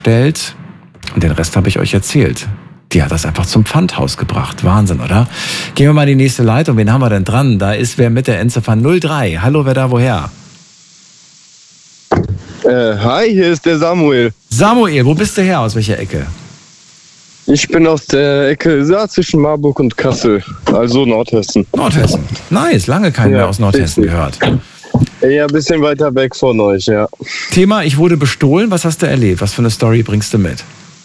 bestellt und den Rest habe ich euch erzählt. Die hat das einfach zum Pfandhaus gebracht. Wahnsinn, oder? Gehen wir mal in die nächste Leitung. Wen haben wir denn dran? Da ist wer mit der Endziffer 03. Hallo, wer da woher? Hi, hier ist der Samuel. Samuel, wo bist du her? Aus welcher Ecke? Ich bin aus der Ecke zwischen Marburg und Kassel, also Nordhessen. Nordhessen. Nice, lange keinen mehr aus Nordhessen gehört. Ja, ein bisschen weiter weg von euch, ja. Thema, ich wurde bestohlen. Was hast du erlebt? Was für eine Story bringst du mit?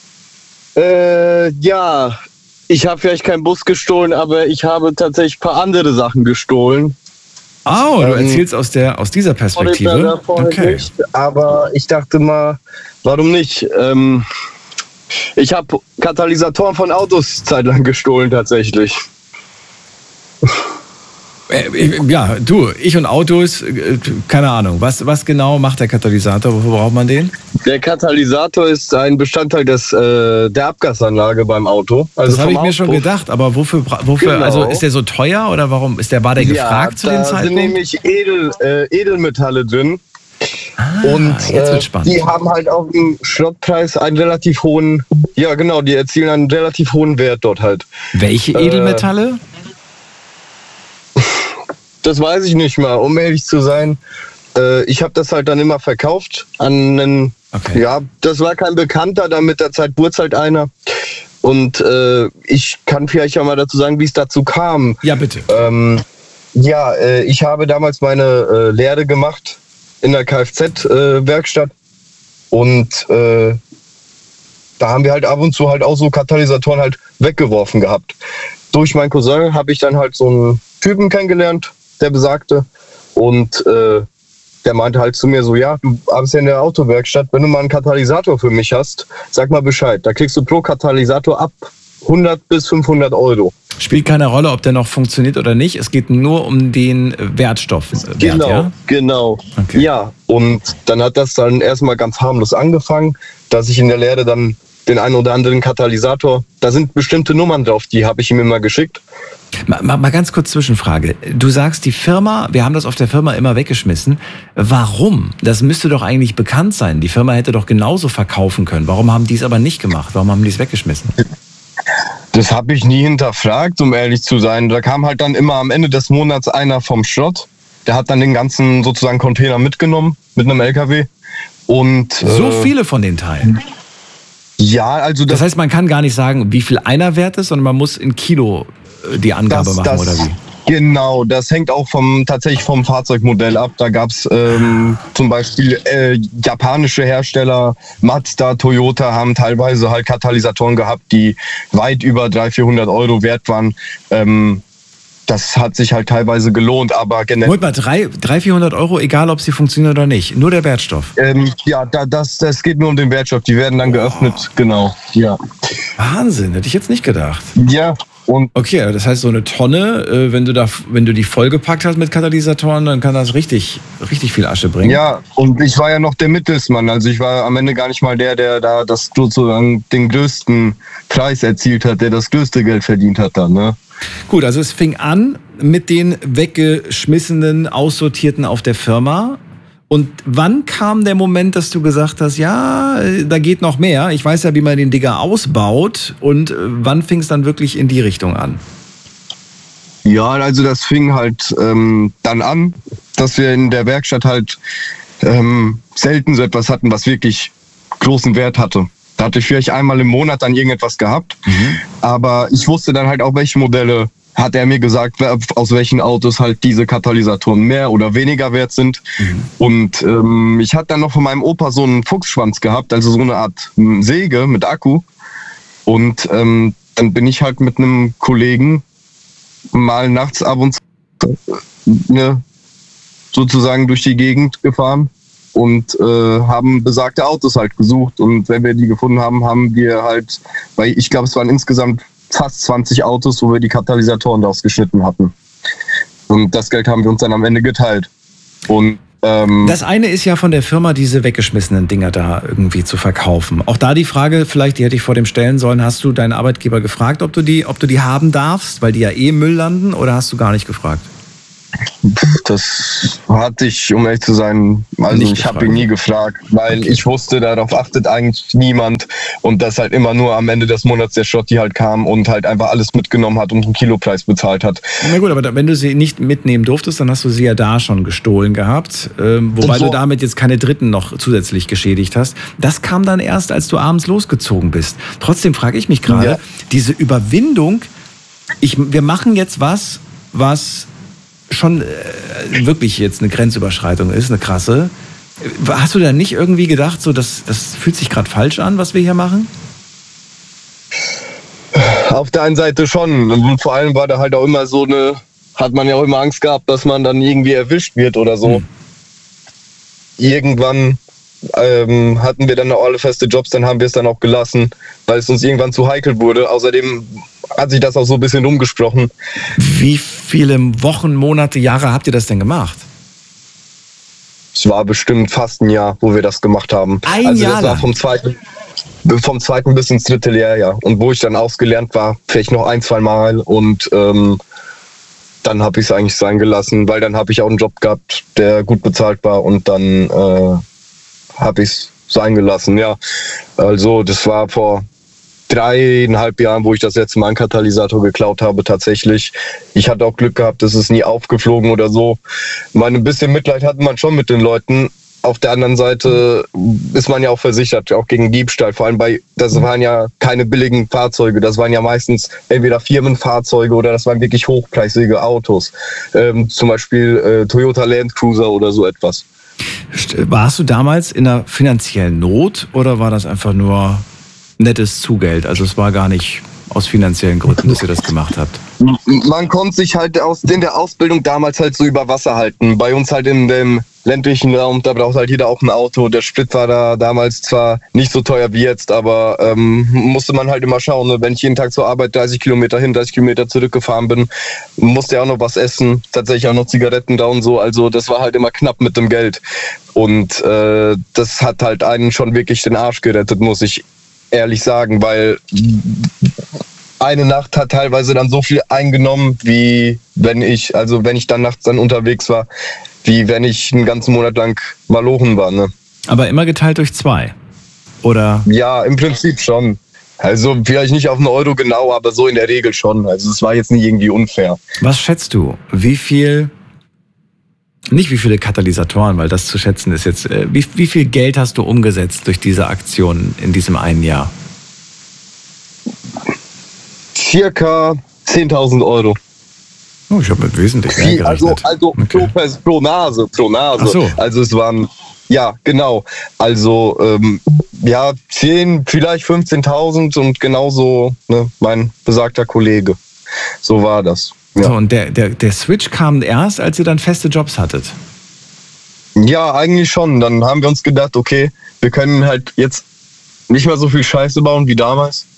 Ja, ich habe vielleicht keinen Bus gestohlen, aber ich habe tatsächlich ein paar andere Sachen gestohlen. Oh, du erzählst aus dieser Perspektive. Okay. Nicht, aber ich dachte mal, warum nicht? Ich habe Katalysatoren von Autos zeitlang gestohlen tatsächlich. Ja, du, ich und Autos, keine Ahnung. Was genau macht der Katalysator? Wofür braucht man den? Der Katalysator ist ein Bestandteil der Abgasanlage beim Auto. Also das habe ich mir schon gedacht, aber wofür genau. Also ist der so teuer oder warum? War der gefragt zu dem Zeitpunkt? Da sind nämlich Edelmetalle drin. Und jetzt wird spannend. Die haben halt auf dem Schrottpreis einen relativ hohen, ja genau, die erzielen einen relativ hohen Wert dort halt. Welche Edelmetalle? Das weiß ich nicht mal, um ehrlich zu sein. Ich habe das halt dann immer verkauft an einen, ja, das war kein Bekannter, dann mit der Zeit wurde halt einer. Und ich kann vielleicht ja mal dazu sagen, wie es dazu kam. Ja, bitte. Ich habe damals meine Lehre gemacht in der Kfz-Werkstatt und da haben wir halt ab und zu halt auch so Katalysatoren halt weggeworfen gehabt. Durch meinen Cousin habe ich dann halt so einen Typen kennengelernt, der besagte, und der meinte halt zu mir so, ja, du arbeitest ja in der Autowerkstatt, wenn du mal einen Katalysator für mich hast, sag mal Bescheid, da kriegst du pro Katalysator ab 100 bis 500 Euro. Spielt keine Rolle, ob der noch funktioniert oder nicht, es geht nur um den Wertstoff. Genau. Okay. Ja, und dann hat das dann erstmal ganz harmlos angefangen, dass ich in der Lehre dann den einen oder anderen Katalysator, da sind bestimmte Nummern drauf, die habe ich ihm immer geschickt. Mal ganz kurz Zwischenfrage. Du sagst, die Firma, wir haben das auf der Firma immer weggeschmissen. Warum? Das müsste doch eigentlich bekannt sein. Die Firma hätte doch genauso verkaufen können. Warum haben die es aber nicht gemacht? Warum haben die es weggeschmissen? Das habe ich nie hinterfragt, um ehrlich zu sein. Da kam halt dann immer am Ende des Monats einer vom Schrott. Der hat dann den ganzen sozusagen Container mitgenommen mit einem LKW. Und so viele von den Teilen? Ja, also das heißt, man kann gar nicht sagen, wie viel einer wert ist, sondern man muss in Kilo die Angabe machen, oder wie? Genau, das hängt auch tatsächlich vom Fahrzeugmodell ab. Da gab es zum Beispiel japanische Hersteller, Mazda, Toyota haben teilweise halt Katalysatoren gehabt, die weit über 300-400 Euro wert waren. Das hat sich halt teilweise gelohnt, aber generell... Moment mal, 300-400 Euro, egal ob sie funktionieren oder nicht, nur der Wertstoff? Das geht nur um den Wertstoff, die werden dann geöffnet, genau, ja. Wahnsinn, hätte ich jetzt nicht gedacht. Ja. Und okay, das heißt, so eine Tonne, wenn du die vollgepackt hast mit Katalysatoren, dann kann das richtig viel Asche bringen. Ja, und ich war ja noch der Mittelsmann. Also ich war am Ende gar nicht mal der da das sozusagen den größten Preis erzielt hat, der das größte Geld verdient hat dann, ne? Gut, also es fing an mit den weggeschmissenen, aussortierten auf der Firma. Und wann kam der Moment, dass du gesagt hast, ja, da geht noch mehr? Ich weiß ja, wie man den Digger ausbaut. Und wann fing es dann wirklich in die Richtung an? Ja, also das fing halt dann an, dass wir in der Werkstatt halt selten so etwas hatten, was wirklich großen Wert hatte. Da hatte ich vielleicht einmal im Monat dann irgendetwas gehabt. Aber ich wusste dann halt auch, welche Modelle, hat er mir gesagt, aus welchen Autos halt diese Katalysatoren mehr oder weniger wert sind. Und ich hatte dann noch von meinem Opa so einen Fuchsschwanz gehabt, also so eine Art Säge mit Akku. Und dann bin ich halt mit einem Kollegen mal nachts ab und zu sozusagen durch die Gegend gefahren und haben besagte Autos halt gesucht. Und wenn wir die gefunden haben, haben wir halt, weil ich glaube, es waren insgesamt fast 20 Autos, wo wir die Katalysatoren rausgeschnitten hatten. Und das Geld haben wir uns dann am Ende geteilt. Und das eine ist ja von der Firma, diese weggeschmissenen Dinger da irgendwie zu verkaufen. Auch da die Frage, vielleicht, die hätte ich vor dem stellen sollen, hast du deinen Arbeitgeber gefragt, ob du die haben darfst, weil die ja im Müll landen, oder hast du gar nicht gefragt? Das hatte ich, um ehrlich zu sein, also Nicht ich habe gefragt. ihn nie gefragt, weil Okay. ich wusste, darauf achtet eigentlich niemand und dass halt immer nur am Ende des Monats der Schotti halt kam und halt einfach alles mitgenommen hat und einen Kilopreis bezahlt hat. Na gut, aber wenn du sie nicht mitnehmen durftest, dann hast du sie ja da schon gestohlen gehabt. Wobei So. du damit jetzt keine Dritten noch zusätzlich geschädigt hast. Das kam dann erst, als du abends losgezogen bist. Trotzdem frage ich mich gerade, Ja. diese Überwindung, wir machen jetzt was schon wirklich jetzt eine Grenzüberschreitung ist, eine krasse. Hast du da nicht irgendwie gedacht, so das fühlt sich gerade falsch an, was wir hier machen? Auf der einen Seite schon. Und vor allem war da halt auch immer hat man ja auch immer Angst gehabt, dass man dann irgendwie erwischt wird oder so. Irgendwann hatten wir dann auch alle feste Jobs, dann haben wir es dann auch gelassen, weil es uns irgendwann zu heikel wurde. Außerdem hat sich das auch so ein bisschen rumgesprochen. Wie viele Wochen, Monate, Jahre habt ihr das denn gemacht? Es war bestimmt fast ein Jahr, wo wir das gemacht haben. Ein Jahr das war lang? vom zweiten bis ins dritte Lehrjahr. Und wo ich dann ausgelernt war, vielleicht noch 1-2 Mal. Und dann habe ich es eigentlich sein gelassen, weil dann habe ich auch einen Job gehabt, der gut bezahlt war. Und dann habe ich es sein gelassen, ja. Also das war vor 3,5 Jahren, wo ich das letzte Mal einen Katalysator geklaut habe, tatsächlich. Ich hatte auch Glück gehabt, es ist nie aufgeflogen oder so. Ein bisschen Mitleid hatte man schon mit den Leuten. Auf der anderen Seite ist man ja auch versichert, auch gegen Diebstahl. Vor allem das waren ja keine billigen Fahrzeuge. Das waren ja meistens entweder Firmenfahrzeuge oder das waren wirklich hochpreisige Autos. Zum Beispiel Toyota Land Cruiser oder so etwas. Warst du damals in einer finanziellen Not oder war das einfach nur nettes Zugeld? Also es war gar nicht aus finanziellen Gründen, dass ihr das gemacht habt. Man konnte sich halt in der Ausbildung damals halt so über Wasser halten. Bei uns halt in dem ländlichen Raum, da braucht halt jeder auch ein Auto. Der Sprit war da damals zwar nicht so teuer wie jetzt, aber musste man halt immer schauen. Ne? Wenn ich jeden Tag zur Arbeit 30 Kilometer hin, 30 Kilometer zurückgefahren bin, musste ja auch noch was essen. Tatsächlich auch noch Zigaretten da und so. Also das war halt immer knapp mit dem Geld. Und das hat halt einen schon wirklich den Arsch gerettet, muss ich ehrlich sagen, weil eine Nacht hat teilweise dann so viel eingenommen, wie wenn ich dann nachts dann unterwegs war, wie wenn ich einen ganzen Monat lang malochen war. Ne? Aber immer geteilt durch 2, oder? Ja, im Prinzip schon. Also vielleicht nicht auf einen Euro genau, aber so in der Regel schon. Also es war jetzt nicht irgendwie unfair. Was schätzt du? Nicht wie viele Katalysatoren, weil das zu schätzen ist jetzt, wie viel Geld hast du umgesetzt durch diese Aktion in diesem einen Jahr? Circa 10.000 Euro. Oh, ich habe mit wesentlich mehr gerechnet. Also Okay. pro Nase. Ach so. Also es waren, ja, genau. Also 10, vielleicht 15.000 und genauso mein besagter Kollege. So war das. Ja. So, und der Switch kam erst, als ihr dann feste Jobs hattet. Ja, eigentlich schon. Dann haben wir uns gedacht, okay, wir können halt jetzt nicht mehr so viel Scheiße bauen wie damals.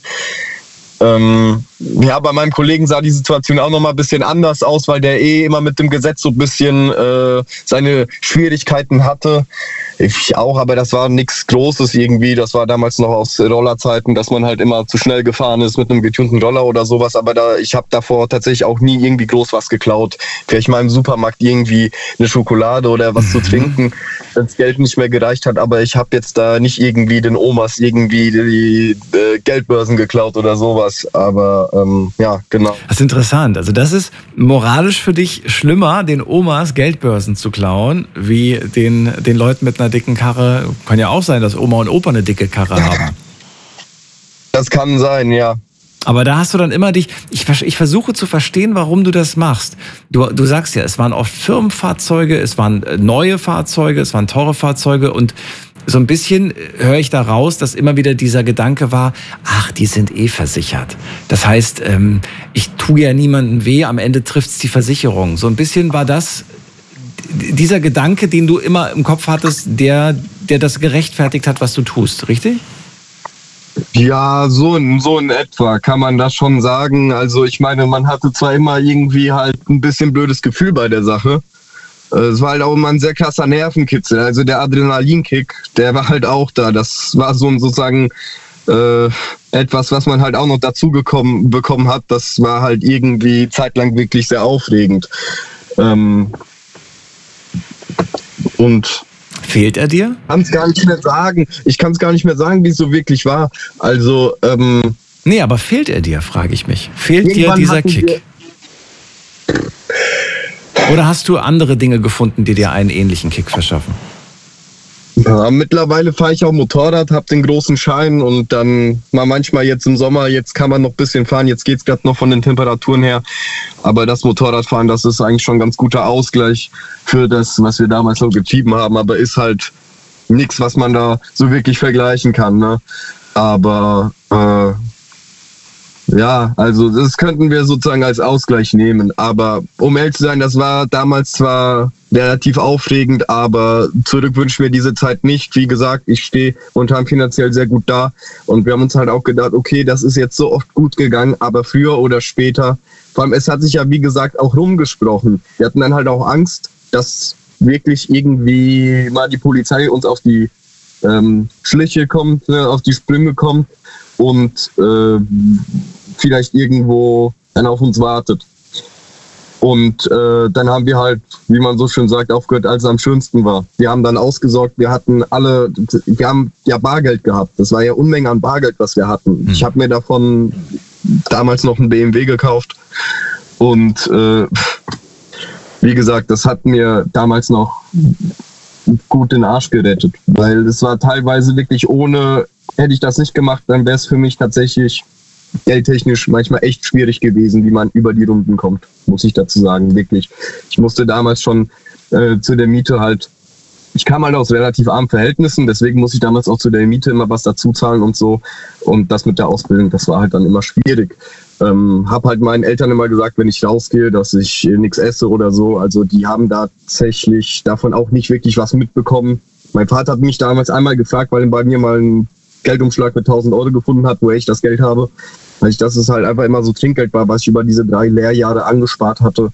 Bei meinem Kollegen sah die Situation auch noch mal ein bisschen anders aus, weil der immer mit dem Gesetz so ein bisschen seine Schwierigkeiten hatte. Ich auch, aber das war nichts Großes irgendwie. Das war damals noch aus Rollerzeiten, dass man halt immer zu schnell gefahren ist mit einem getunten Roller oder sowas. Aber ich habe davor tatsächlich auch nie irgendwie groß was geklaut. Vielleicht mal im Supermarkt irgendwie eine Schokolade oder was zu trinken, wenn das Geld nicht mehr gereicht hat. Aber ich habe jetzt da nicht irgendwie den Omas irgendwie die Geldbörsen geklaut oder sowas. Aber ja, genau. Das ist interessant. Also das ist moralisch für dich schlimmer, den Omas Geldbörsen zu klauen, wie den Leuten mit einer dicken Karre. Kann ja auch sein, dass Oma und Opa eine dicke Karre haben. Das kann sein, ja. Aber da hast du dann immer dich, ich versuche zu verstehen, warum du das machst. Du sagst ja, es waren oft Firmenfahrzeuge, es waren neue Fahrzeuge, es waren teure Fahrzeuge und so ein bisschen höre ich da raus, dass immer wieder dieser Gedanke war, ach, die sind eh versichert. Das heißt, ich tue ja niemandem weh, am Ende trifft es die Versicherung. So ein bisschen war das dieser Gedanke, den du immer im Kopf hattest, der das gerechtfertigt hat, was du tust, richtig? Ja, so in etwa kann man das schon sagen. Also ich meine, man hatte zwar immer irgendwie halt ein bisschen blödes Gefühl bei der Sache. Es war halt auch immer ein sehr krasser Nervenkitzel. Also der Adrenalinkick, der war halt auch da. Das war sozusagen etwas, was man halt auch noch dazu bekommen hat. Das war halt irgendwie zeitlang wirklich sehr aufregend. Und fehlt er dir? Ich kann es gar nicht mehr sagen, wie es so wirklich war. Also, nee, aber fehlt er dir, frage ich mich. Fehlt dir dieser Kick? Oder hast du andere Dinge gefunden, die dir einen ähnlichen Kick verschaffen? Ja, mittlerweile fahre ich auch Motorrad, habe den großen Schein und dann mal manchmal jetzt im Sommer, jetzt kann man noch ein bisschen fahren, jetzt geht's gerade noch von den Temperaturen her. Aber das Motorradfahren, das ist eigentlich schon ein ganz guter Ausgleich für das, was wir damals so getrieben haben. Aber ist halt nichts, was man da so wirklich vergleichen kann. Ne? Aber ja, also das könnten wir sozusagen als Ausgleich nehmen. Aber um ehrlich zu sein, das war damals zwar relativ aufregend, aber zurück wünschen wir diese Zeit nicht. Wie gesagt, ich stehe momentan finanziell sehr gut da und wir haben uns halt auch gedacht, okay, das ist jetzt so oft gut gegangen, aber früher oder später, vor allem es hat sich ja wie gesagt auch rumgesprochen. Wir hatten dann halt auch Angst, dass wirklich irgendwie mal die Polizei uns auf die Schliche kommt, auf die Sprünge kommt und vielleicht irgendwo dann auf uns wartet. Und dann haben wir halt, wie man so schön sagt, aufgehört, als es am schönsten war. Wir haben dann ausgesorgt, wir haben ja Bargeld gehabt. Das war ja Unmengen an Bargeld, was wir hatten. Ich habe mir davon damals noch einen BMW gekauft. Und wie gesagt, das hat mir damals noch gut den Arsch gerettet. Weil es war teilweise wirklich hätte ich das nicht gemacht, dann wäre es für mich tatsächlich geldtechnisch manchmal echt schwierig gewesen, wie man über die Runden kommt, muss ich dazu sagen, wirklich. Ich musste damals schon zu der Miete halt, ich kam halt aus relativ armen Verhältnissen, deswegen muss ich damals auch zu der Miete immer was dazu zahlen und so. Und das mit der Ausbildung, das war halt dann immer schwierig. Hab halt meinen Eltern immer gesagt, wenn ich rausgehe, dass ich nichts esse oder so. Also die haben tatsächlich davon auch nicht wirklich was mitbekommen. Mein Vater hat mich damals einmal gefragt, weil er bei mir mal ein Geldumschlag mit 1.000 Euro gefunden hat, wo ich das Geld habe. Weil dass es halt einfach immer so Trinkgeld war, was ich über diese 3 Lehrjahre angespart hatte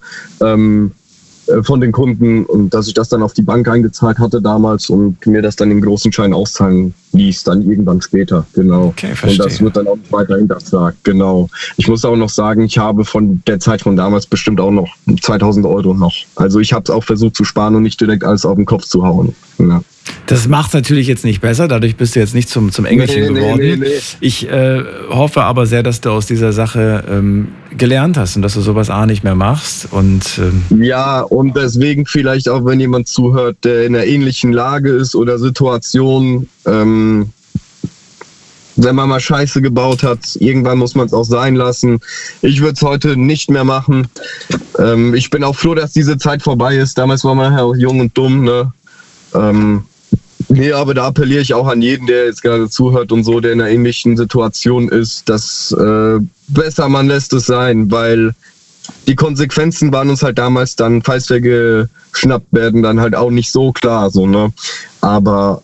von den Kunden und dass ich das dann auf die Bank eingezahlt hatte damals und mir das dann im großen Schein auszahlen ließ, dann irgendwann später, genau. Okay, verstehe. Und das wird dann auch weiterhin gesagt, genau. Ich muss auch noch sagen, ich habe von der Zeit von damals bestimmt auch noch 2.000 Euro noch. Also ich habe es auch versucht zu sparen und nicht direkt alles auf den Kopf zu hauen. Ja. Das macht es natürlich jetzt nicht besser, dadurch bist du jetzt nicht zum Engelchen geworden. Nee. Ich hoffe aber sehr, dass du aus dieser Sache gelernt hast und dass du sowas nicht mehr machst. Und ja, und deswegen vielleicht auch, wenn jemand zuhört, der in einer ähnlichen Lage ist oder Situation, wenn man mal Scheiße gebaut hat, irgendwann muss man es auch sein lassen. Ich würde es heute nicht mehr machen. Ich bin auch froh, dass diese Zeit vorbei ist. Damals war man ja auch jung und dumm, ne? Nee, aber da appelliere ich auch an jeden, der jetzt gerade zuhört und so, der in einer ähnlichen Situation ist, dass besser man lässt es sein, weil die Konsequenzen waren uns halt damals dann, falls wir geschnappt werden, dann halt auch nicht so klar, so, ne? Aber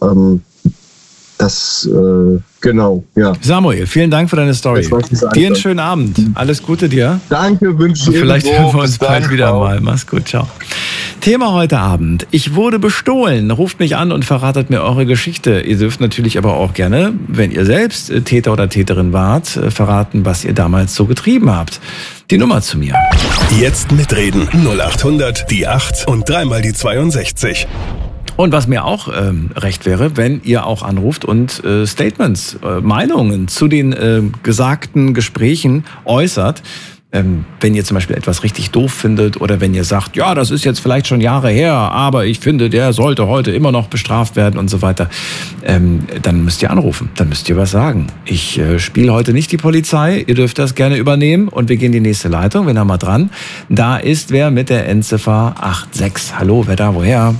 genau, ja. Samuel, vielen Dank für deine Story. Dir einen schönen Abend. Alles Gute dir. Danke, wünsche ich dir. Vielleicht hören wir uns bald wieder mal. Mach's gut, ciao. Thema heute Abend. Ich wurde bestohlen. Ruft mich an und verratet mir eure Geschichte. Ihr dürft natürlich aber auch gerne, wenn ihr selbst Täter oder Täterin wart, verraten, was ihr damals so getrieben habt. Die Nummer zu mir. Jetzt mitreden. 0800 die 8 und 3 mal die 62. Und was mir auch recht wäre, wenn ihr auch anruft und Statements, Meinungen zu den gesagten Gesprächen äußert. Wenn ihr zum Beispiel etwas richtig doof findet oder wenn ihr sagt, ja, das ist jetzt vielleicht schon Jahre her, aber ich finde, der sollte heute immer noch bestraft werden und so weiter, dann müsst ihr anrufen, dann müsst ihr was sagen. Ich spiele heute nicht die Polizei, ihr dürft das gerne übernehmen und wir gehen in die nächste Leitung, wen haben wir dran? Da ist wer mit der Endziffer 86. Hallo, wer da, woher?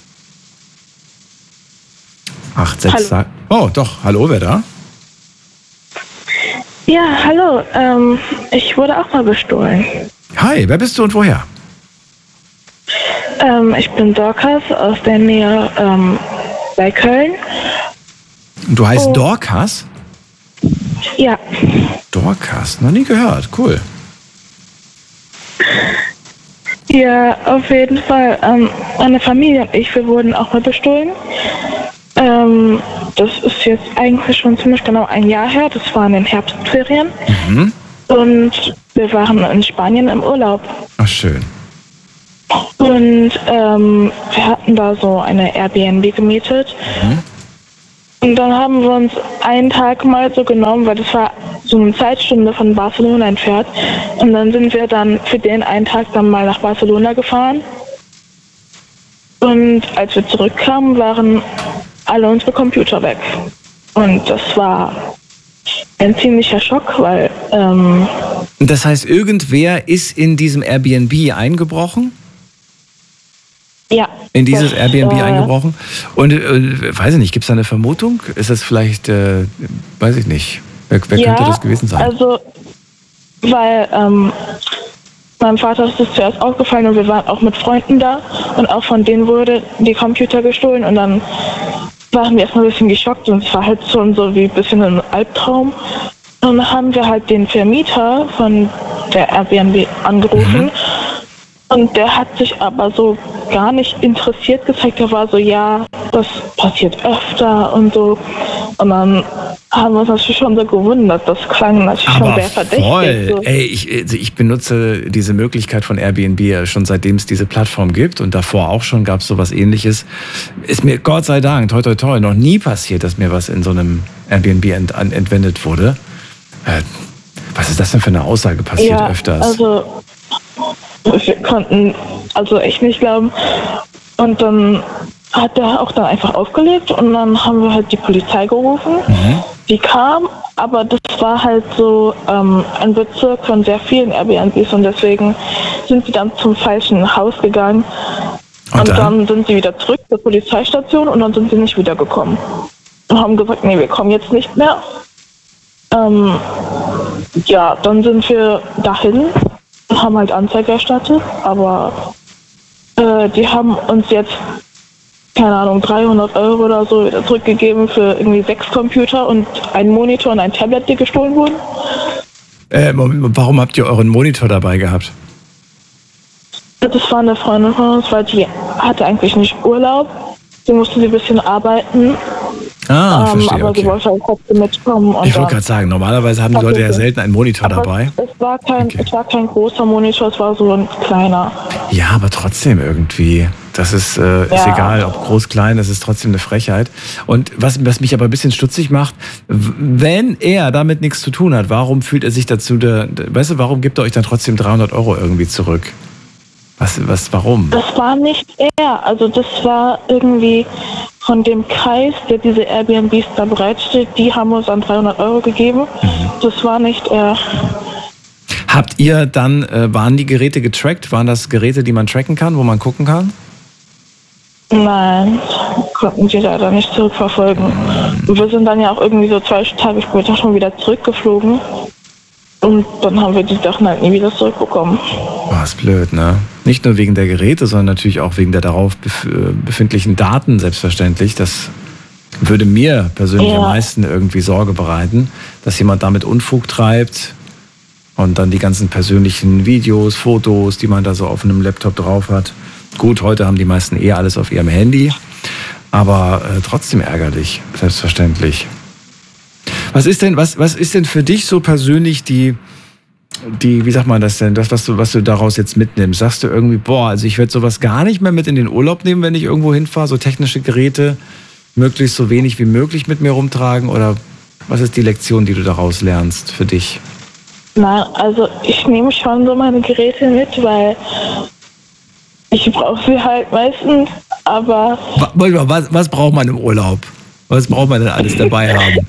86 sagt. Oh, doch, hallo, wer da? Ja, hallo, ich wurde auch mal bestohlen. Hi, wer bist du und woher? Ich bin Dorcas aus der Nähe bei Köln. Du heißt Dorcas? Ja. Dorcas, noch nie gehört, cool. Ja, auf jeden Fall. Meine Familie und ich, wir wurden auch mal bestohlen. Das ist jetzt eigentlich schon ziemlich genau ein Jahr her. Das war in den Herbstferien. Mhm. Und wir waren in Spanien im Urlaub. Ach, schön. Und wir hatten da so eine Airbnb gemietet. Und dann haben wir uns einen Tag mal so genommen, weil das war so eine Zeitstunde von Barcelona entfernt. Und dann sind wir dann für den einen Tag dann mal nach Barcelona gefahren. Und als wir zurückkamen, waren alle unsere Computer weg. Und das war ein ziemlicher Schock, weil... Das heißt, irgendwer ist in diesem Airbnb eingebrochen? Ja. In dieses Airbnb eingebrochen? Und weiß ich nicht, gibt es da eine Vermutung? Ist das vielleicht, weiß ich nicht, wer könnte das gewesen sein? Also, weil meinem Vater ist das zuerst aufgefallen und wir waren auch mit Freunden da und auch von denen wurde die Computer gestohlen und dann waren wir erstmal ein bisschen geschockt und es war halt schon so wie ein bisschen ein Albtraum. Und dann haben wir halt den Vermieter von der Airbnb angerufen. Und der hat sich aber so gar nicht interessiert gezeigt. Er war so, ja, das passiert öfter und so. Und dann haben wir uns natürlich schon so gewundert. Das klang natürlich aber schon sehr verdächtig. Voll. So. Ey, ich benutze diese Möglichkeit von Airbnb schon seitdem es diese Plattform gibt. Und davor auch schon gab es sowas Ähnliches. Ist mir Gott sei Dank, toi toi toi, noch nie passiert, dass mir was in so einem Airbnb entwendet wurde. Was ist das denn für eine Aussage? Passiert öfters? Also wir konnten also echt nicht glauben. Und dann hat er auch dann einfach aufgelegt und dann haben wir halt die Polizei gerufen. Die kam, aber das war halt so ein Bezirk von sehr vielen Airbnbs und deswegen sind sie dann zum falschen Haus gegangen. Und dann sind sie wieder zurück zur Polizeistation und dann sind sie nicht wiedergekommen. Und haben gesagt, nee, wir kommen jetzt nicht mehr. Ja, dann sind wir dahin und haben halt Anzeige erstattet, aber die haben uns jetzt, keine Ahnung, 300 € oder so wieder zurückgegeben für irgendwie 6 Computer und einen Monitor und ein Tablet, die gestohlen wurden. Warum habt ihr euren Monitor dabei gehabt? Das war eine Freundin von uns, weil die hatte eigentlich nicht Urlaub. Sie musste ein bisschen arbeiten. Verstehe, aber okay. sie wollte halt trotzdem mitkommen. Und ich wollte gerade sagen, normalerweise haben die Leute ja selten einen Monitor dabei. Es war kein großer Monitor, es war so ein kleiner. Ja, aber trotzdem irgendwie. Das ist egal, ob groß, klein, das ist trotzdem eine Frechheit. Und was mich aber ein bisschen stutzig macht, wenn er damit nichts zu tun hat, warum fühlt er sich dazu, weißt du, warum gibt er euch dann trotzdem 300 € irgendwie zurück? Warum? Das war nicht er, also das war irgendwie von dem Kreis, der diese Airbnbs da bereitstellt, die haben uns dann 300 € gegeben. Das war nicht er. Habt ihr dann, waren die Geräte getrackt? Waren das Geräte, die man tracken kann, wo man gucken kann? Nein, konnten sie leider nicht zurückverfolgen. Und wir sind dann ja auch irgendwie so 2 Tage später schon wieder zurückgeflogen. Und dann haben wir die Sachen halt nie wieder zurückbekommen. Oh, ist blöd, ne? Nicht nur wegen der Geräte, sondern natürlich auch wegen der darauf befindlichen Daten, selbstverständlich. Das würde mir persönlich am meisten irgendwie Sorge bereiten, dass jemand damit Unfug treibt und dann die ganzen persönlichen Videos, Fotos, die man da so auf einem Laptop drauf hat. Gut, heute haben die meisten alles auf ihrem Handy, aber trotzdem ärgerlich, selbstverständlich. Was ist denn für dich so persönlich die, wie sagt man das denn, das, was du daraus jetzt mitnimmst? Sagst du irgendwie, also ich werde sowas gar nicht mehr mit in den Urlaub nehmen, wenn ich irgendwo hinfahre, so technische Geräte möglichst so wenig wie möglich mit mir rumtragen? Oder was ist die Lektion, die du daraus lernst für dich? Nein, also ich nehme schon so meine Geräte mit, weil ich brauche sie halt meistens, aber... Was braucht man im Urlaub? Was braucht man denn alles dabei haben?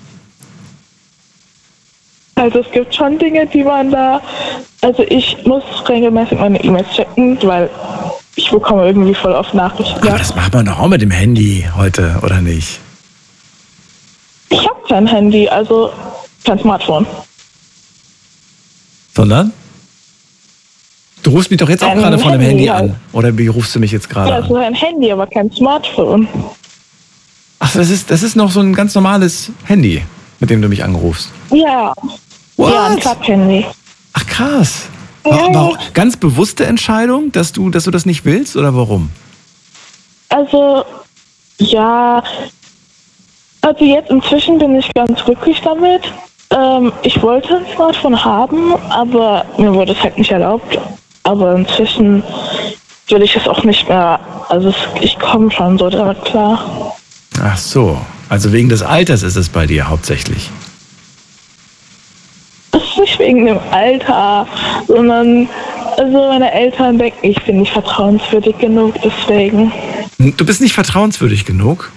Also es gibt schon Dinge, die man da... Also ich muss regelmäßig meine E-Mails checken, weil ich bekomme irgendwie voll oft Nachrichten. Aber das macht man doch auch mit dem Handy heute, oder nicht? Ich habe kein Handy, also kein Smartphone. Sondern? Du rufst mich doch jetzt auch gerade von dem Handy halt an. Oder wie rufst du mich jetzt gerade an? an? Das ist ein Handy, aber kein Smartphone. Ach, das ist noch so ein ganz normales Handy, mit dem du mich anrufst. Ja. What? Ja, ein Klapp-Handy. Ach krass. Ja. Warum? Ganz bewusste Entscheidung, dass du das nicht willst, oder warum? Also, ja. Also jetzt inzwischen bin ich ganz glücklich damit. Ich wollte ein Smartphone haben, aber mir wurde es halt nicht erlaubt. Aber inzwischen will ich es auch nicht mehr. Also ich komme schon so damit klar. Ach so, also wegen des Alters ist es bei dir hauptsächlich. Das ist nicht wegen dem Alter, sondern also meine Eltern denken, ich bin nicht vertrauenswürdig genug, deswegen. Du bist nicht vertrauenswürdig genug?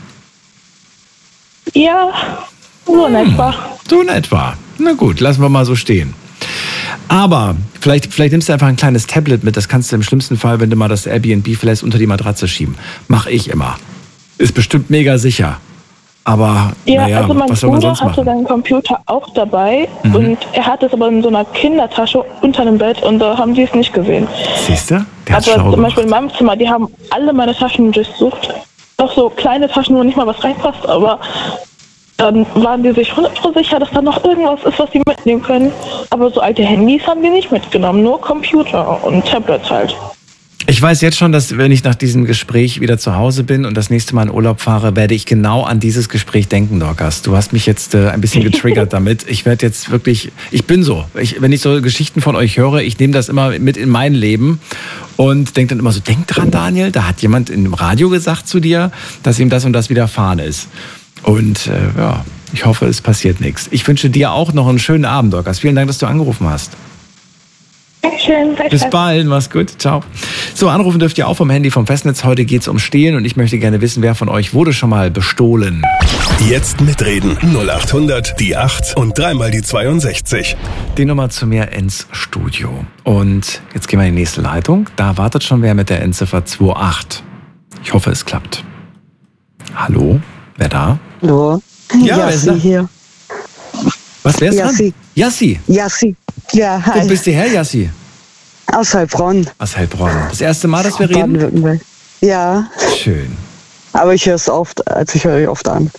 Ja, so in etwa. So in etwa. Na gut, lassen wir mal so stehen. Aber vielleicht nimmst du einfach ein kleines Tablet mit, das kannst du im schlimmsten Fall, wenn du mal das Airbnb verlässt, unter die Matratze schieben. Mach ich immer. Ist bestimmt mega sicher. Aber ja, naja, also mein was soll man Bruder sonst hatte machen? seinen Computer auch dabei und er hat es aber in so einer Kindertasche unter dem Bett und da haben sie es nicht gesehen. Siehst du? Der hat's Aber schlau zum Beispiel in gemacht. meinem Zimmer, die haben alle meine Taschen durchsucht. Auch so kleine Taschen, wo nicht mal was reinpasst, aber dann waren die sich 100% sicher, dass da noch irgendwas ist, was sie mitnehmen können. Aber so alte Handys haben die nicht mitgenommen, nur Computer und Tablets halt. Ich weiß jetzt schon, dass wenn ich nach diesem Gespräch wieder zu Hause bin und das nächste Mal in Urlaub fahre, werde ich genau an dieses Gespräch denken, Dorcas. Du hast mich jetzt ein bisschen getriggert damit. Ich werde jetzt wirklich, ich bin so. Wenn ich so Geschichten von euch höre, ich nehme das immer mit in mein Leben und denke dann immer so, denk dran, Daniel, da hat jemand im Radio gesagt zu dir, dass ihm das und das widerfahren ist. Und ja, ich hoffe, es passiert nichts. Ich wünsche dir auch noch einen schönen Abend, Dorcas. Vielen Dank, dass du angerufen hast. Dankeschön. Bis bald, mach's gut, ciao. So, anrufen dürft ihr auch vom Handy vom Festnetz. Heute geht's um Stehlen und ich möchte gerne wissen, wer von euch wurde schon mal bestohlen. Jetzt mitreden. 0800 die 8 und dreimal die 62. Die Nummer zu mir ins Studio. Und jetzt gehen wir in die nächste Leitung. Da wartet schon wer mit der Endziffer 28. Ich hoffe, es klappt. Hallo, wer da? Hallo. Ja, wer ist da? Yassi hier. Was, wer ist Yassi. dran? Yassi. Yassi. Ja, Wo hi. bist du her, Yassi? Aus Heilbronn. Aus Heilbronn. Das erste Mal, dass wir reden? Baden-Württemberg. Ja, Schön. aber ich höre es oft, also ich höre euch oft an.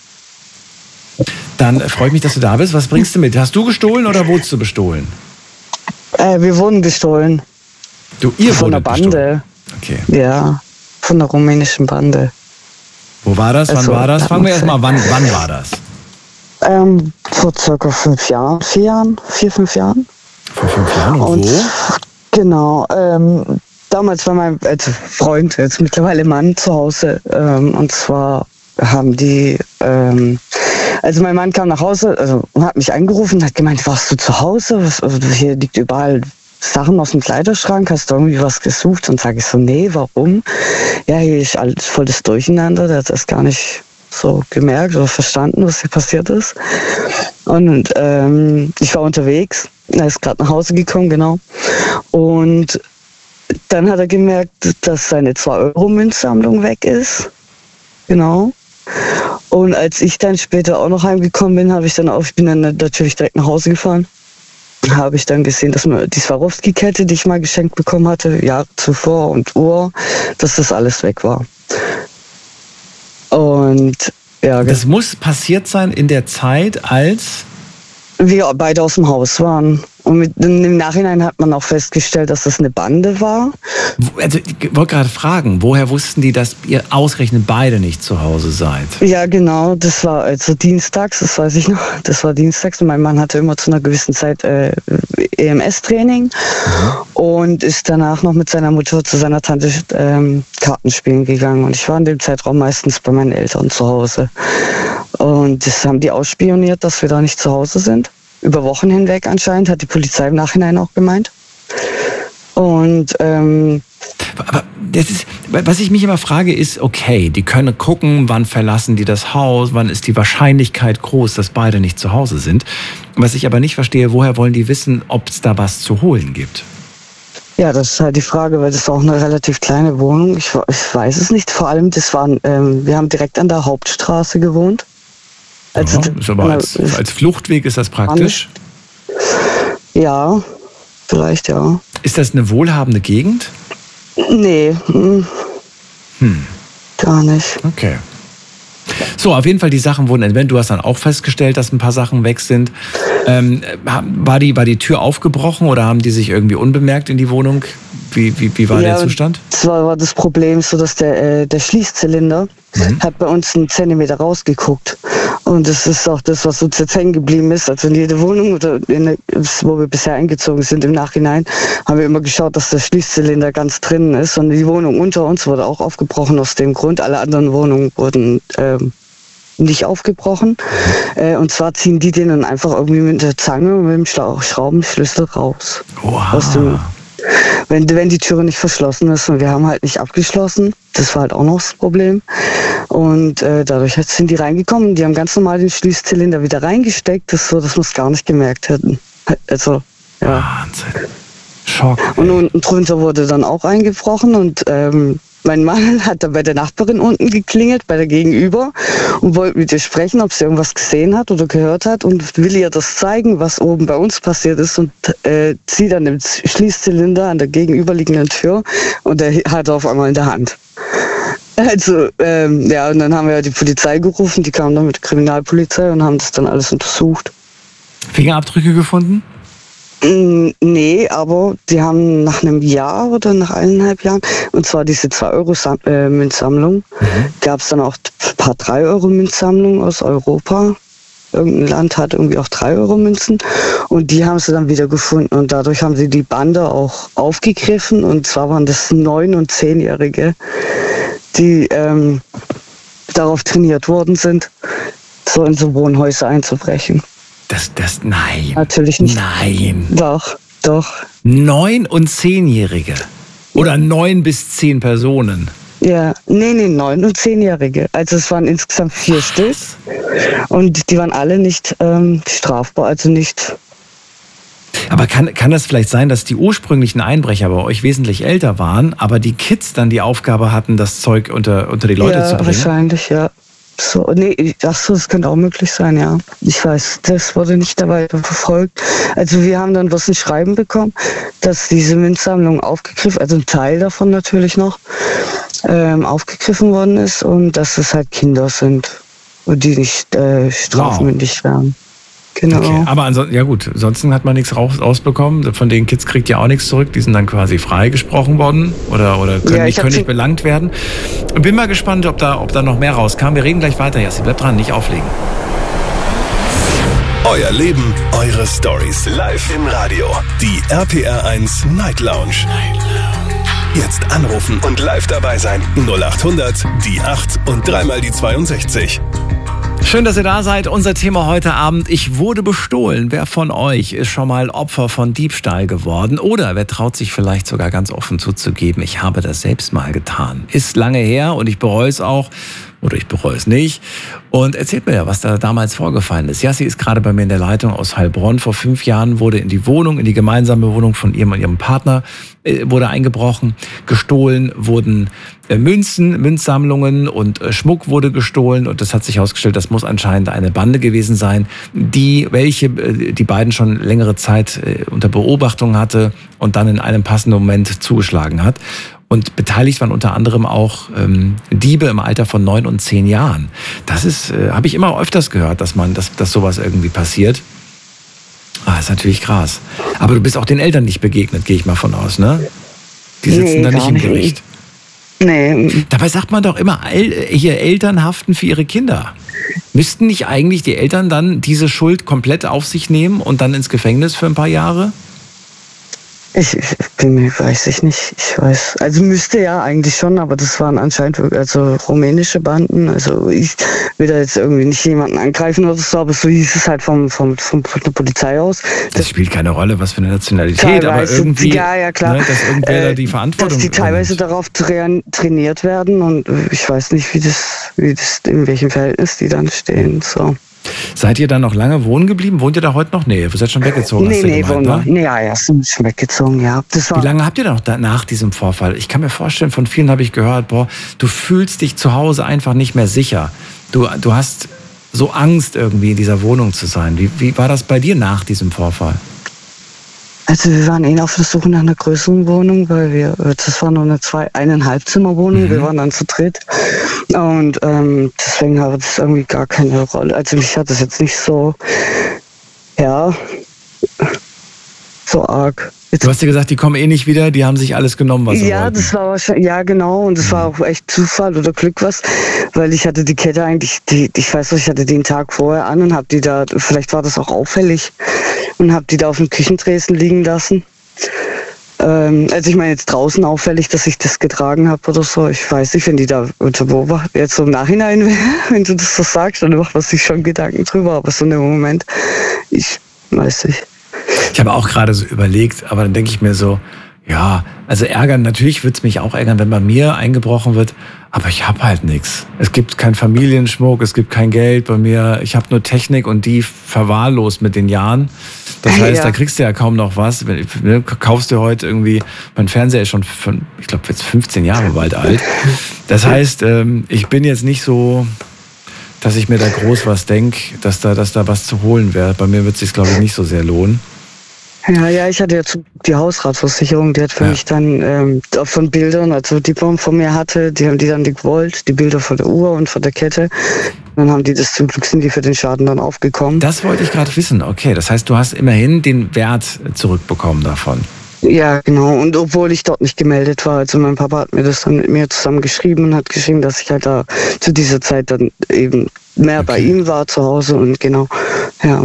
Dann freue ich mich, dass du da bist. Was bringst du mit? Hast du gestohlen oder wurdest du bestohlen? Wir wurden gestohlen. Ihr Von der wurdet bestohlen. Bande. Okay. Ja, von der rumänischen Bande. Wo war das? Wann Also, war das? Fangen wir erst mal, wann war das? Vor circa 5 Jahren, 4, 5 Jahren. Vor 5 Jahren und wo? Genau, damals war mein Freund, jetzt mittlerweile Mann, zu Hause. Und zwar haben die, also mein Mann kam nach Hause, also hat mich angerufen und hat gemeint, warst du zu Hause? Also hier liegt überall Sachen aus dem Kleiderschrank, hast du irgendwie was gesucht? Und sage ich so, nee, warum? Ja, hier ist alles voll das Durcheinander, der hat das gar nicht so gemerkt oder verstanden, was hier passiert ist. Und ich war unterwegs, er ist gerade nach Hause gekommen, genau. Und dann hat er gemerkt, dass seine 2-Euro-Münzsammlung weg ist. Genau. Und als ich dann später auch noch heimgekommen bin, ich bin dann natürlich direkt nach Hause gefahren. Habe ich dann gesehen, dass mir die Swarovski-Kette, die ich mal geschenkt bekommen hatte, Jahre zuvor und Uhr, dass das alles weg war. Und ja, Das muss passiert sein in der Zeit, als... wir beide aus dem Haus waren. Und im Nachhinein hat man auch festgestellt, dass das eine Bande war. Also ich wollte gerade fragen, woher wussten die, dass ihr ausgerechnet beide nicht zu Hause seid? Ja, genau, das war also dienstags, das weiß ich noch. Das war dienstags und mein Mann hatte immer zu einer gewissen Zeit EMS-Training und ist danach noch mit seiner Mutter zu seiner Tante Karten spielen gegangen. Und ich war in dem Zeitraum meistens bei meinen Eltern zu Hause. Und das haben die ausspioniert, dass wir da nicht zu Hause sind. Über Wochen hinweg anscheinend, hat die Polizei im Nachhinein auch gemeint. Und Aber das ist, was ich mich immer frage, ist, okay, die können gucken, wann verlassen die das Haus, wann ist die Wahrscheinlichkeit groß, dass beide nicht zu Hause sind. Was ich aber nicht verstehe, woher wollen die wissen, ob es da was zu holen gibt? ja, das ist halt die Frage, weil das war auch eine relativ kleine Wohnung. Ich weiß es nicht. Vor allem, wir haben direkt an der Hauptstraße gewohnt. Also, Ja, ist aber als Fluchtweg ist das praktisch. Ja, vielleicht ja. Ist das eine wohlhabende Gegend? Nee, gar nicht. Okay. So, auf jeden Fall die Sachen wurden entwendet. Du hast dann auch festgestellt, dass ein paar Sachen weg sind. War die Tür aufgebrochen oder haben die sich irgendwie unbemerkt in die Wohnung? Wie war der Zustand? Das war das Problem, so dass der Schließzylinder hat bei uns einen Zentimeter rausgeguckt. Und das ist auch das, was uns jetzt hängen geblieben ist. Also in jede Wohnung, wo wir bisher eingezogen sind im Nachhinein, haben wir immer geschaut, dass der Schließzylinder ganz drinnen ist. Und die Wohnung unter uns wurde auch aufgebrochen aus dem Grund. Alle anderen Wohnungen wurden nicht aufgebrochen. Und zwar ziehen die den dann einfach irgendwie mit der Zange und mit dem Schraubenschlüssel raus. Wow. Aus dem, wenn die Türe nicht verschlossen ist, und wir haben halt nicht abgeschlossen. Das war halt auch noch das Problem. Und dadurch sind die reingekommen. Die haben ganz normal den Schließzylinder wieder reingesteckt, das so, dass wir es gar nicht gemerkt hätten. Also, ja. Wahnsinn. Schock. Und unten drunter wurde dann auch eingebrochen und mein Mann hat dann bei der Nachbarin unten geklingelt, bei der Gegenüber, und wollte mit ihr sprechen, ob sie irgendwas gesehen hat oder gehört hat, und will ihr das zeigen, was oben bei uns passiert ist, und zieht dann den Schließzylinder an der gegenüberliegenden Tür und er hat er auf einmal in der Hand. Also, ja, und dann haben wir die Polizei gerufen, die kamen dann mit der Kriminalpolizei und haben das dann alles untersucht. Fingerabdrücke gefunden? Nee, aber die haben nach einem Jahr oder nach 1,5 Jahren, und zwar diese 2-Euro-Münzsammlung, gab es dann auch ein paar 3-Euro-Münzsammlungen aus Europa. Irgendein Land hat irgendwie auch 3-Euro-Münzen, und die haben sie dann wieder gefunden, und dadurch haben sie die Bande auch aufgegriffen, und zwar waren das 9- und 10-Jährige, die darauf trainiert worden sind, so in so Wohnhäuser einzubrechen. Nein. Natürlich nicht. Nein. Doch. 9- und 10-Jährige. Oder 9 bis 10 Personen. Ja, nee, 9- und 10-Jährige. Also es waren insgesamt 4 Stück. Und die waren alle nicht strafbar, also nicht. Aber kann das vielleicht sein, dass die ursprünglichen Einbrecher bei euch wesentlich älter waren, aber die Kids dann die Aufgabe hatten, das Zeug unter die Leute zu bringen? Ja, wahrscheinlich, ja. So, nee, das könnte auch möglich sein, ja. Ich weiß, das wurde nicht dabei verfolgt. Also wir haben dann bloß ein Schreiben bekommen, dass diese Münzsammlung aufgegriffen, also ein Teil davon natürlich noch, aufgegriffen worden ist, und dass es halt Kinder sind und die nicht strafmündig werden. Genau. Okay. Aber ansonsten hat man nichts rausbekommen. Von den Kids kriegt ihr auch nichts zurück. Die sind dann quasi freigesprochen worden oder können nicht belangt werden. Bin mal gespannt, ob da noch mehr rauskam. Wir reden gleich weiter, Jassi. Bleibt dran, nicht auflegen. Euer Leben, eure Stories. Live im Radio. Die RPR1 Night Lounge. Jetzt anrufen und live dabei sein. 0800 die 8 und 3 mal die 62. Schön, dass ihr da seid. Unser Thema heute Abend: Ich wurde bestohlen. Wer von euch ist schon mal Opfer von Diebstahl geworden? Oder wer traut sich vielleicht sogar ganz offen zuzugeben, ich habe das selbst mal getan? Ist lange her und ich bereue es auch. Oder ich bereue es nicht. Und erzählt mir ja, was da damals vorgefallen ist. Jassi ist gerade bei mir in der Leitung aus Heilbronn. Vor 5 Jahren wurde in die gemeinsame Wohnung von ihr und ihrem Partner wurde eingebrochen. Gestohlen wurden Münzsammlungen und Schmuck wurde gestohlen. Und das hat sich herausgestellt, das muss anscheinend eine Bande gewesen sein, die beiden schon längere Zeit unter Beobachtung hatte und dann in einem passenden Moment zugeschlagen hat. Und beteiligt waren unter anderem auch Diebe im Alter von 9 und 10 Jahren. Das ist, habe ich immer öfters gehört, dass sowas irgendwie passiert. Das ist natürlich krass. Aber du bist auch den Eltern nicht begegnet, gehe ich mal von aus, ne? Die sitzen da nicht im Gericht. Nee. Dabei sagt man doch immer, hier Eltern haften für ihre Kinder. Müssten nicht eigentlich die Eltern dann diese Schuld komplett auf sich nehmen und dann ins Gefängnis für ein paar Jahre? Weiß ich nicht. Ich weiß. Also müsste ja eigentlich schon, aber das waren anscheinend rumänische Banden. Also ich will da jetzt irgendwie nicht jemanden angreifen oder so, aber so hieß es halt von der Polizei aus. Das spielt keine Rolle, was für eine Nationalität, aber irgendwie, ja, klar. Ne, dass irgendwer da die Verantwortung dass die teilweise darauf trainiert werden, und ich weiß nicht, in welchem Verhältnis die dann stehen. So. Seid ihr da noch lange wohnen geblieben? Wohnt ihr da heute noch? Nee, ihr seid schon weggezogen. Sind schon weggezogen, ja. Wie lange habt ihr da noch nach diesem Vorfall? Ich kann mir vorstellen, von vielen habe ich gehört, du fühlst dich zu Hause einfach nicht mehr sicher. Du hast so Angst, irgendwie in dieser Wohnung zu sein. Wie war das bei dir nach diesem Vorfall? Also wir waren auf der Suche nach einer größeren Wohnung, weil das war nur eine 1,5 Zimmerwohnung, wir waren dann zu dritt, und deswegen hat das irgendwie gar keine Rolle. Also mich hat das jetzt nicht so arg Du hast ja gesagt, die kommen eh nicht wieder, die haben sich alles genommen, was sie wollten. Das war wahrscheinlich, ja genau, und das war auch echt Zufall oder Glück weil ich hatte die Kette eigentlich, ich weiß nicht, ich hatte die einen Tag vorher an und habe die da, vielleicht war das auch auffällig, und habe die da auf dem Küchentresen liegen lassen. Also ich meine jetzt draußen auffällig, dass ich das getragen habe oder so. Ich weiß nicht, wenn die da jetzt so im Nachhinein wäre, wenn du das so sagst, dann macht man sich schon Gedanken drüber, aber so in dem Moment, ich weiß nicht. Ich habe auch gerade so überlegt, aber dann denke ich mir so, ja, also ärgern, natürlich wird es mich auch ärgern, wenn bei mir eingebrochen wird, aber ich habe halt nichts. Es gibt keinen Familienschmuck, es gibt kein Geld bei mir, ich habe nur Technik und die verwahrlost mit den Jahren. Das heißt, da kriegst du ja kaum noch was. Kaufst du heute irgendwie, mein Fernseher ist schon, ich glaube, jetzt 15 Jahre bald alt. Das heißt, ich bin jetzt nicht so, dass ich mir da groß was denke, dass da was zu holen wäre. Bei mir wird es sich, glaube ich, nicht so sehr lohnen. Ja, ich hatte ja die Hausratversicherung, die hat für mich dann von Bildern, also die man von mir hatte, die haben die dann gewollt, die Bilder von der Uhr und von der Kette. Dann haben die das, zum Glück sind die für den Schaden dann aufgekommen. Das wollte ich gerade wissen. Okay, das heißt, du hast immerhin den Wert zurückbekommen davon. Ja, genau. Und obwohl ich dort nicht gemeldet war, also mein Papa hat mir das dann mit mir zusammen geschrieben und hat geschrieben, dass ich halt da zu dieser Zeit dann eben mehr bei ihm war zu Hause und genau, ja.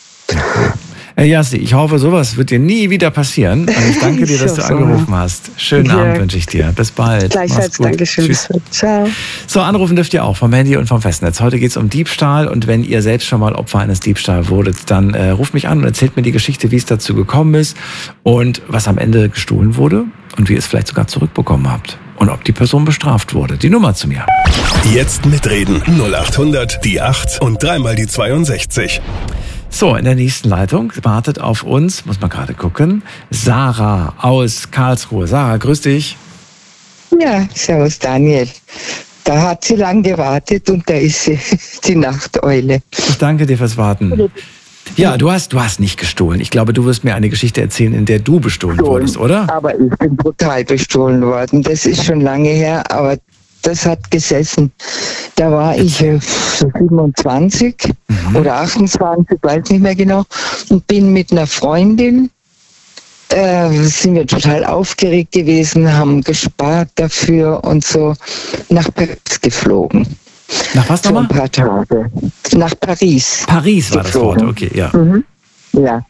Jassi, ich hoffe, sowas wird dir nie wieder passieren. Und ich danke dir, dass du angerufen hast. Schönen Abend wünsche ich dir. Bis bald. Gleichfalls, Dankeschön. Tschüss. Ciao. So, anrufen dürft ihr auch vom Handy und vom Festnetz. Heute geht es um Diebstahl und wenn ihr selbst schon mal Opfer eines Diebstahls wurdet, dann ruft mich an und erzählt mir die Geschichte, wie es dazu gekommen ist und was am Ende gestohlen wurde und wie ihr es vielleicht sogar zurückbekommen habt. Und ob die Person bestraft wurde. Die Nummer zu mir. Jetzt mitreden. 0800 die 8 und 3 mal die 62. So, in der nächsten Leitung wartet auf uns, muss man gerade gucken, Sarah aus Karlsruhe. Sarah, grüß dich. Ja, servus Daniel. Da hat sie lang gewartet und da ist sie, die Nachteule. Ich danke dir fürs Warten. Ja, du hast nicht gestohlen. Ich glaube, du wirst mir eine Geschichte erzählen, in der du bestohlen wurdest, oder? Aber ich bin brutal bestohlen worden. Das ist schon lange her, aber das hat gesessen. Da war ich so 27 oder 28, weiß nicht mehr genau, und bin mit einer Freundin, sind wir total aufgeregt gewesen, haben gespart dafür und so, nach Paris geflogen. Nach was nochmal? So ein paar Tage. Nach Paris. Paris war geflogen. Das Wort, okay, ja. Ja.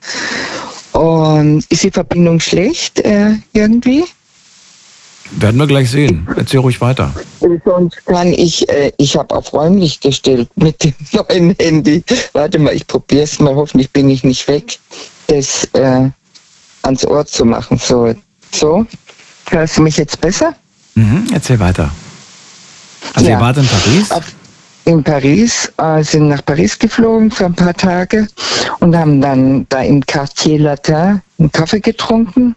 Und ist die Verbindung schlecht irgendwie? Werden wir gleich sehen. Erzähl ruhig weiter. Sonst kann ich habe auf räumlich gestellt mit dem neuen Handy. Warte mal, ich probiere es mal, hoffentlich bin ich nicht weg, das ans Ohr zu machen. So. Hörst du mich jetzt besser? Erzähl weiter. Also ihr wart in Paris? In Paris, sind nach Paris geflogen für ein paar Tage und haben dann da im Quartier Latin einen Kaffee getrunken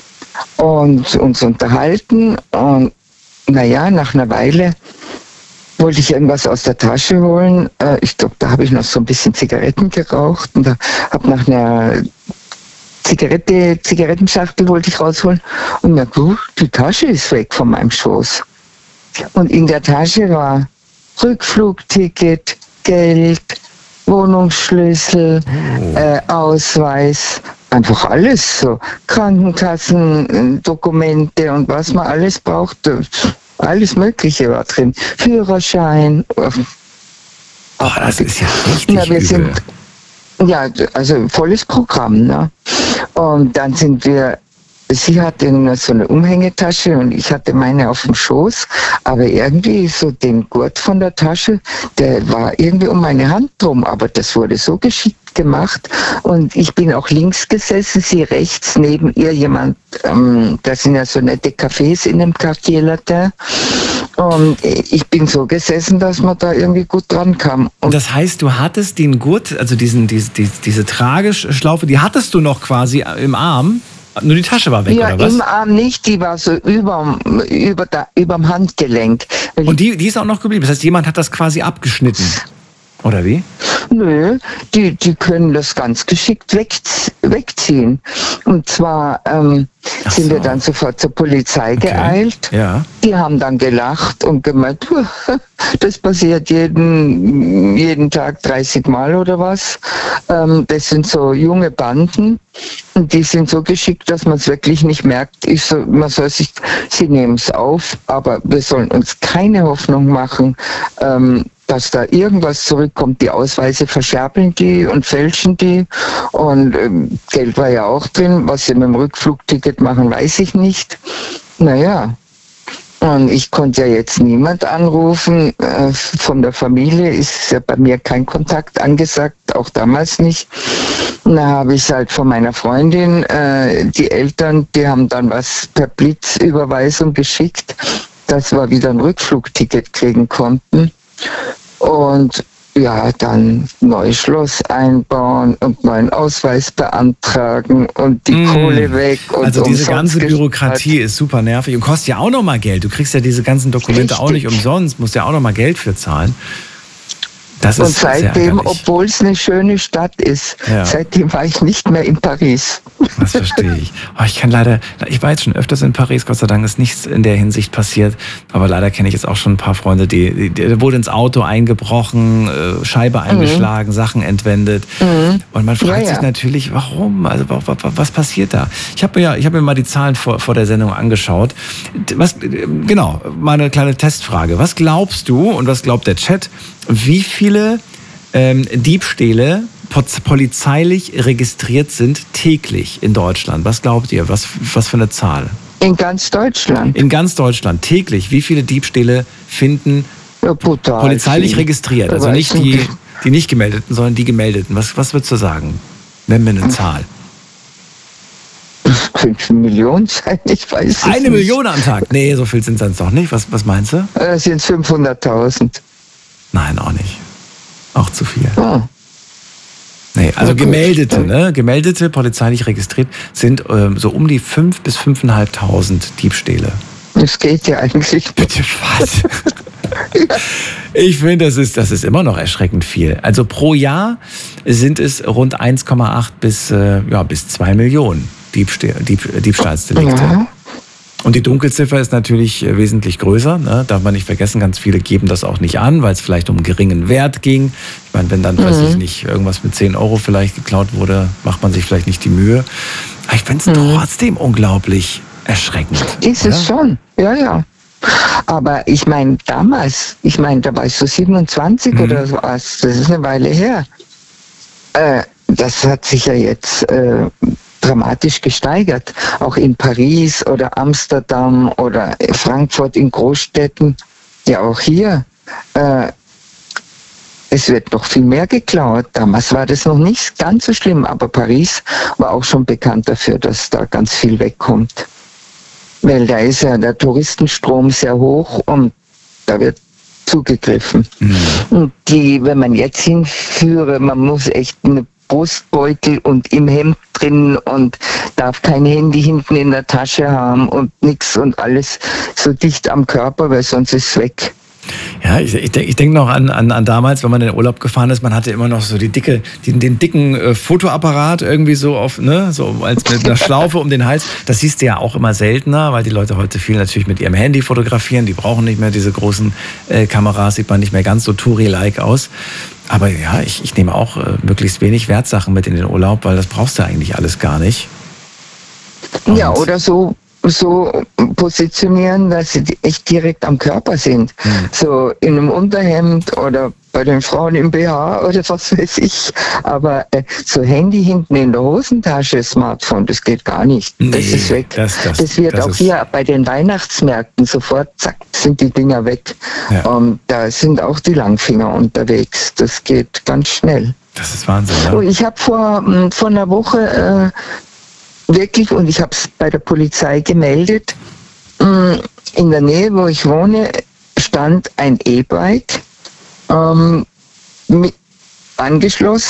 und uns unterhalten und naja, nach einer Weile wollte ich irgendwas aus der Tasche holen. Ich glaube, da habe ich noch so ein bisschen Zigaretten geraucht und habe nach einer Zigarettenschachtel wollte ich rausholen und na gut, die Tasche ist weg von meinem Schoß. Und in der Tasche war Rückflugticket, Geld, Wohnungsschlüssel, Ausweis, einfach alles so. Krankenkassen, Dokumente und was man alles brauchte. Alles Mögliche war drin. Führerschein. Das ist ja richtig übel. Ja, also volles Programm. Ne? Und dann sind wir, sie hatte nur so eine Umhängetasche und ich hatte meine auf dem Schoß, aber irgendwie so den Gurt von der Tasche, der war irgendwie um meine Hand drum, aber das wurde so geschickt gemacht und ich bin auch links gesessen, sie rechts, neben ihr jemand, das sind ja so nette Cafés in dem Quartier Latin und ich bin so gesessen, dass man da irgendwie gut dran kam. Und das heißt, du hattest den Gurt, also diese Trageschlaufe, die hattest du noch quasi im Arm? Nur die Tasche war weg, oder was? Im Arm nicht, die war so überm Handgelenk. Und die ist auch noch geblieben? Das heißt, jemand hat das quasi abgeschnitten? Oder wie? Nö, die können das ganz geschickt wegziehen. Und zwar sind wir dann sofort zur Polizei geeilt. Ja. Die haben dann gelacht und gemeint, das passiert jeden Tag 30 Mal oder was. Das sind so junge Banden und die sind so geschickt, dass man es wirklich nicht merkt. Sie nehmen es auf, aber wir sollen uns keine Hoffnung machen, dass da irgendwas zurückkommt. Die Ausweise verscherbeln die und fälschen die. Und Geld war ja auch drin. Was sie mit dem Rückflugticket machen, weiß ich nicht. Naja. Und ich konnte ja jetzt niemand anrufen. Von der Familie ist ja bei mir kein Kontakt angesagt, auch damals nicht. Da habe ich halt von meiner Freundin, die Eltern, die haben dann was per Blitzüberweisung geschickt, dass wir wieder ein Rückflugticket kriegen konnten. Und ja, dann neues Schloss einbauen und neuen Ausweis beantragen und die Kohle weg. Und also diese ganze Bürokratie ist super nervig und kostet ja auch nochmal Geld. Du kriegst ja diese ganzen Dokumente auch nicht umsonst, musst ja auch nochmal Geld für zahlen. Das und ist seitdem, obwohl es eine schöne Stadt ist, seitdem war ich nicht mehr in Paris. Das verstehe ich. Oh, ich war jetzt schon öfters in Paris, Gott sei Dank ist nichts in der Hinsicht passiert, aber leider kenne ich jetzt auch schon ein paar Freunde, die wurde ins Auto eingebrochen, Scheibe eingeschlagen, Sachen entwendet. Und man fragt sich natürlich, warum? Also was passiert da? Ich habe mir mal die Zahlen vor der Sendung angeschaut. Genau, mal eine kleine Testfrage. Was glaubst du und was glaubt der Chat, wie viele Diebstähle polizeilich registriert sind täglich in Deutschland? Was glaubt ihr? Was für eine Zahl? In ganz Deutschland? In ganz Deutschland, täglich. Wie viele Diebstähle finden polizeilich registriert? Also nicht die nicht gemeldeten, sondern die gemeldeten. Was würdest du sagen? Nenn mir eine Zahl. Das könnte 1 Million sein, ich weiß es nicht. 1 Million am Tag? Nee, so viel sind es doch nicht. Was meinst du? Das sind 500.000. Nein, auch nicht. Auch zu viel. Oh. Nee, also gemeldete, ne? Gemeldete, polizeilich registriert, sind so um die 5.000 bis 5.500 Diebstähle. Das geht ja eigentlich. Bitte was? Ich finde, das ist immer noch erschreckend viel. Also pro Jahr sind es rund 1,8 bis 2 Millionen Diebstahlsdelikte. Ja. Und die Dunkelziffer ist natürlich wesentlich größer, ne? Darf man nicht vergessen, ganz viele geben das auch nicht an, weil es vielleicht um einen geringen Wert ging. Ich meine, wenn dann, weiß ich nicht, irgendwas mit 10 Euro vielleicht geklaut wurde, macht man sich vielleicht nicht die Mühe. Aber ich finde es trotzdem unglaublich erschreckend. Ist es schon, ja. Aber ich meine, damals, da war ich so 27 oder so, das ist eine Weile her. Das hat sich ja jetzt dramatisch gesteigert. Auch in Paris oder Amsterdam oder Frankfurt in Großstädten. Ja, auch hier. Es wird noch viel mehr geklaut. Damals war das noch nicht ganz so schlimm, aber Paris war auch schon bekannt dafür, dass da ganz viel wegkommt. Weil da ist ja der Touristenstrom sehr hoch und da wird zugegriffen. Und wenn man jetzt hinführe, man muss echt eine Brustbeutel und im Hemd drin und darf kein Handy hinten in der Tasche haben und nichts und alles so dicht am Körper, weil sonst ist es weg. Ja, ich denke noch an damals, wenn man in den Urlaub gefahren ist, man hatte immer noch so den dicken Fotoapparat irgendwie so auf, ne, so als mit einer Schlaufe um den Hals. Das siehst du ja auch immer seltener, weil die Leute heute viel natürlich mit ihrem Handy fotografieren. Die brauchen nicht mehr diese großen Kameras, sieht man nicht mehr ganz so Touri-like aus. Aber ja, ich nehme auch möglichst wenig Wertsachen mit in den Urlaub, weil das brauchst du eigentlich alles gar nicht. Ja, oder so positionieren, dass sie echt direkt am Körper sind. So in einem Unterhemd oder bei den Frauen im BH oder was weiß ich. Aber so Handy hinten in der Hosentasche, Smartphone, das geht gar nicht. Das ist weg. Das wird auch hier bei den Weihnachtsmärkten sofort, zack, sind die Dinger weg. Ja. Da sind auch die Langfinger unterwegs. Das geht ganz schnell. Das ist Wahnsinn, ja? Und ich habe vor einer Woche wirklich, und ich habe es bei der Polizei gemeldet, in der Nähe, wo ich wohne, stand ein E-Bike angeschlossen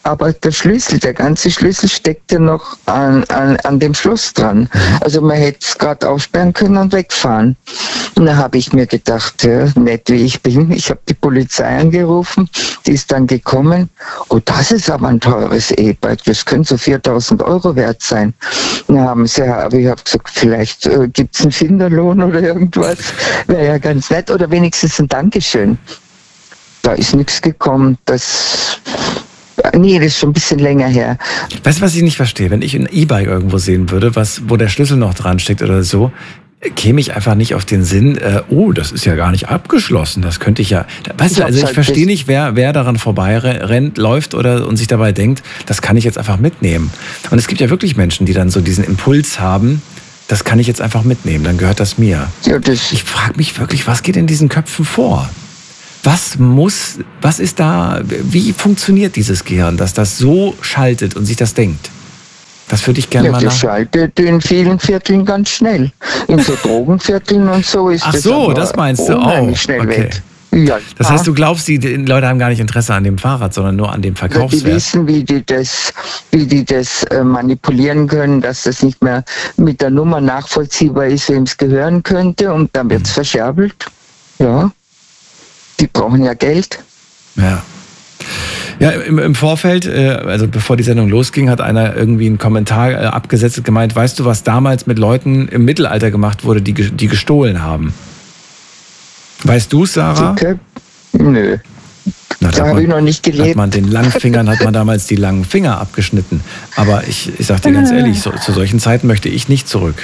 aber der ganze Schlüssel steckte noch an dem Schloss dran. Also man hätte es gerade aufsperren können und wegfahren. Und da habe ich mir gedacht, ja, nett wie ich bin, ich habe die Polizei angerufen, die ist dann gekommen. Oh, das ist aber ein teures E-Bike, das könnte so 4.000 € wert sein. Aber ich habe gesagt, vielleicht gibt es einen Finderlohn oder irgendwas, wäre ja ganz nett. Oder wenigstens ein Dankeschön. Da ist nichts gekommen, Nee, das ist schon ein bisschen länger her. Weißt du, was ich nicht verstehe? Wenn ich ein E-Bike irgendwo sehen würde, wo der Schlüssel noch dran steckt oder so, käme ich einfach nicht auf den Sinn, das ist ja gar nicht abgeschlossen, das könnte ich ja... Weißt du, also ich verstehe nicht, wer daran vorbeirennt, läuft und sich dabei denkt, das kann ich jetzt einfach mitnehmen. Und es gibt ja wirklich Menschen, die dann so diesen Impuls haben, das kann ich jetzt einfach mitnehmen, dann gehört das mir. Ja, ich frage mich wirklich, was geht in diesen Köpfen vor? Was ist da, wie funktioniert dieses Gehirn, dass das so schaltet und sich das denkt? Das würde ich gerne mal das schaltet in vielen Vierteln ganz schnell. In so Drogenvierteln und so ist das. Ach so, das meinst du auch. Schnell weg. Ja, das heißt, du glaubst, die Leute haben gar nicht Interesse an dem Fahrrad, sondern nur an dem Verkaufswert. Die wissen, wie die das manipulieren können, dass das nicht mehr mit der Nummer nachvollziehbar ist, wem es gehören könnte, und dann wird es verscherbelt. Ja. Die brauchen ja Geld. Ja. Ja, im Vorfeld, also bevor die Sendung losging, hat einer irgendwie einen Kommentar abgesetzt und gemeint, weißt du, was damals mit Leuten im Mittelalter gemacht wurde, die gestohlen haben? Weißt du, Sarah? Okay. Nö. Da habe ich noch nicht gelebt. Hat man den Langfingern, hat man damals die langen Finger abgeschnitten. Aber ich sag dir ganz ehrlich, zu solchen Zeiten möchte ich nicht zurück.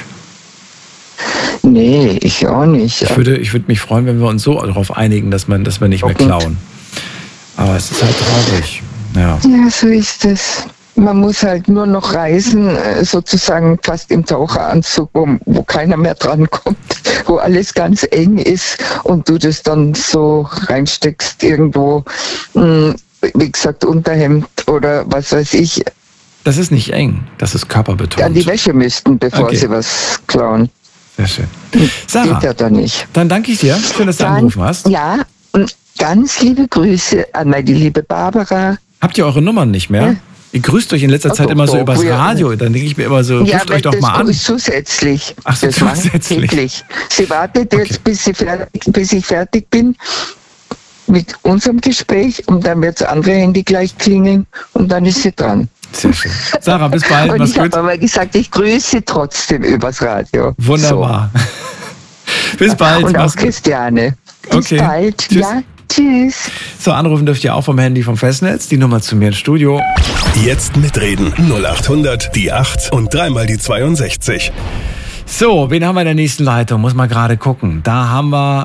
Nee, ich auch nicht. Ich würde mich freuen, wenn wir uns so darauf einigen, dass wir nicht mehr klauen. Aber es ist halt traurig. Ja, so ist es. Man muss halt nur noch reisen, sozusagen fast im Taucheranzug, wo keiner mehr drankommt, wo alles ganz eng ist und du das dann so reinsteckst irgendwo, wie gesagt, Unterhemd oder was weiß ich. Das ist nicht eng, das ist körperbetont. An die Wäsche müssten, bevor sie was klauen. Sehr schön. Sarah, geht ja dann nicht. Dann danke ich dir. Schön, dass du angerufen hast. Ja, und ganz liebe Grüße an meine liebe Barbara. Habt ihr eure Nummern nicht mehr? Ja. Ihr grüßt euch in letzter Zeit immer so übers Radio. Dann denke ich mir immer so, ruft euch doch mal an. Ja, das zusätzlich. Ach so, zusätzlich. Täglich. Sie wartet jetzt, bis ich fertig bin mit unserem Gespräch, und dann wird das andere Handy gleich klingeln und dann ist sie dran. Sehr schön. Sarah, bis bald. Und ich habe aber gesagt, ich grüße trotzdem übers Radio. Wunderbar. So. Bis bald. Und auch Christiane. Bis bald. Tschüss. Ja, tschüss. So, anrufen dürft ihr auch vom Handy vom Festnetz. Die Nummer zu mir ins Studio. Jetzt mitreden. 0800 die 8 und dreimal die 62. So, wen haben wir in der nächsten Leitung? Muss mal gerade gucken. Da haben wir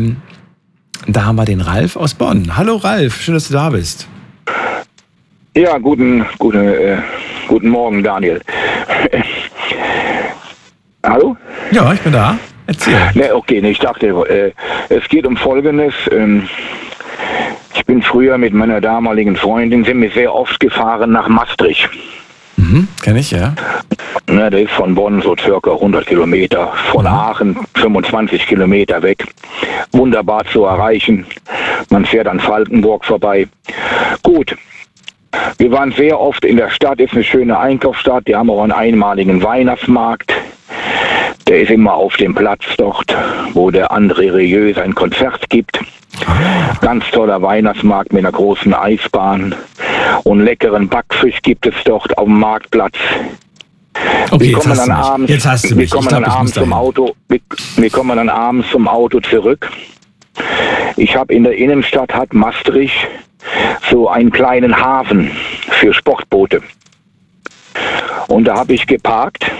den Ralf aus Bonn. Hallo Ralf, schön, dass du da bist. Ja, guten Morgen, Daniel. Hallo? Ja, ich bin da. Erzähl. Ich dachte, es geht um Folgendes. Ich bin früher mit meiner damaligen Freundin, sind wir sehr oft gefahren nach Maastricht. Kenn ich, ja. Das ist von Bonn so circa 100 Kilometer, von Aachen 25 Kilometer weg. Wunderbar zu erreichen. Man fährt an Falkenburg vorbei. Gut. Wir waren sehr oft in der Stadt, ist eine schöne Einkaufsstadt, die haben auch einen einmaligen Weihnachtsmarkt. Der ist immer auf dem Platz dort, wo der André Rieu sein Konzert gibt. Ganz toller Weihnachtsmarkt mit einer großen Eisbahn und leckeren Backfisch gibt es dort auf dem Marktplatz. Okay, wir kommen dann abends, jetzt hast du mich. Wir kommen dann abends zum Auto zurück. Ich habe in der Innenstadt, hat Maastricht so einen kleinen Hafen für Sportboote. Und da habe ich geparkt.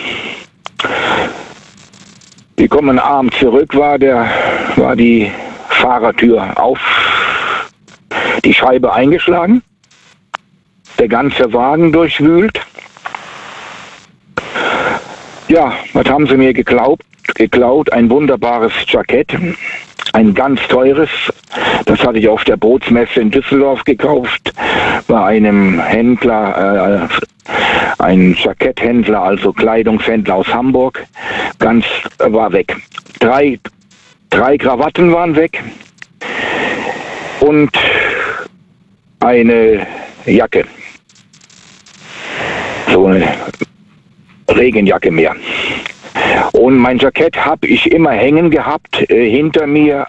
Wir kommen abends zurück, war die Fahrertür auf, die Scheibe eingeschlagen, der ganze Wagen durchwühlt. Ja, was haben sie mir geklaut? Ein wunderbares Jackett, ein ganz teures. Das hatte ich auf der Bootsmesse in Düsseldorf gekauft, bei einem Händler, ein Jacketthändler, also Kleidungshändler aus Hamburg. War weg. Drei Krawatten waren weg und eine Jacke. so eine Regenjacke mehr. Und mein Jackett habe ich immer hängen gehabt. Hinter mir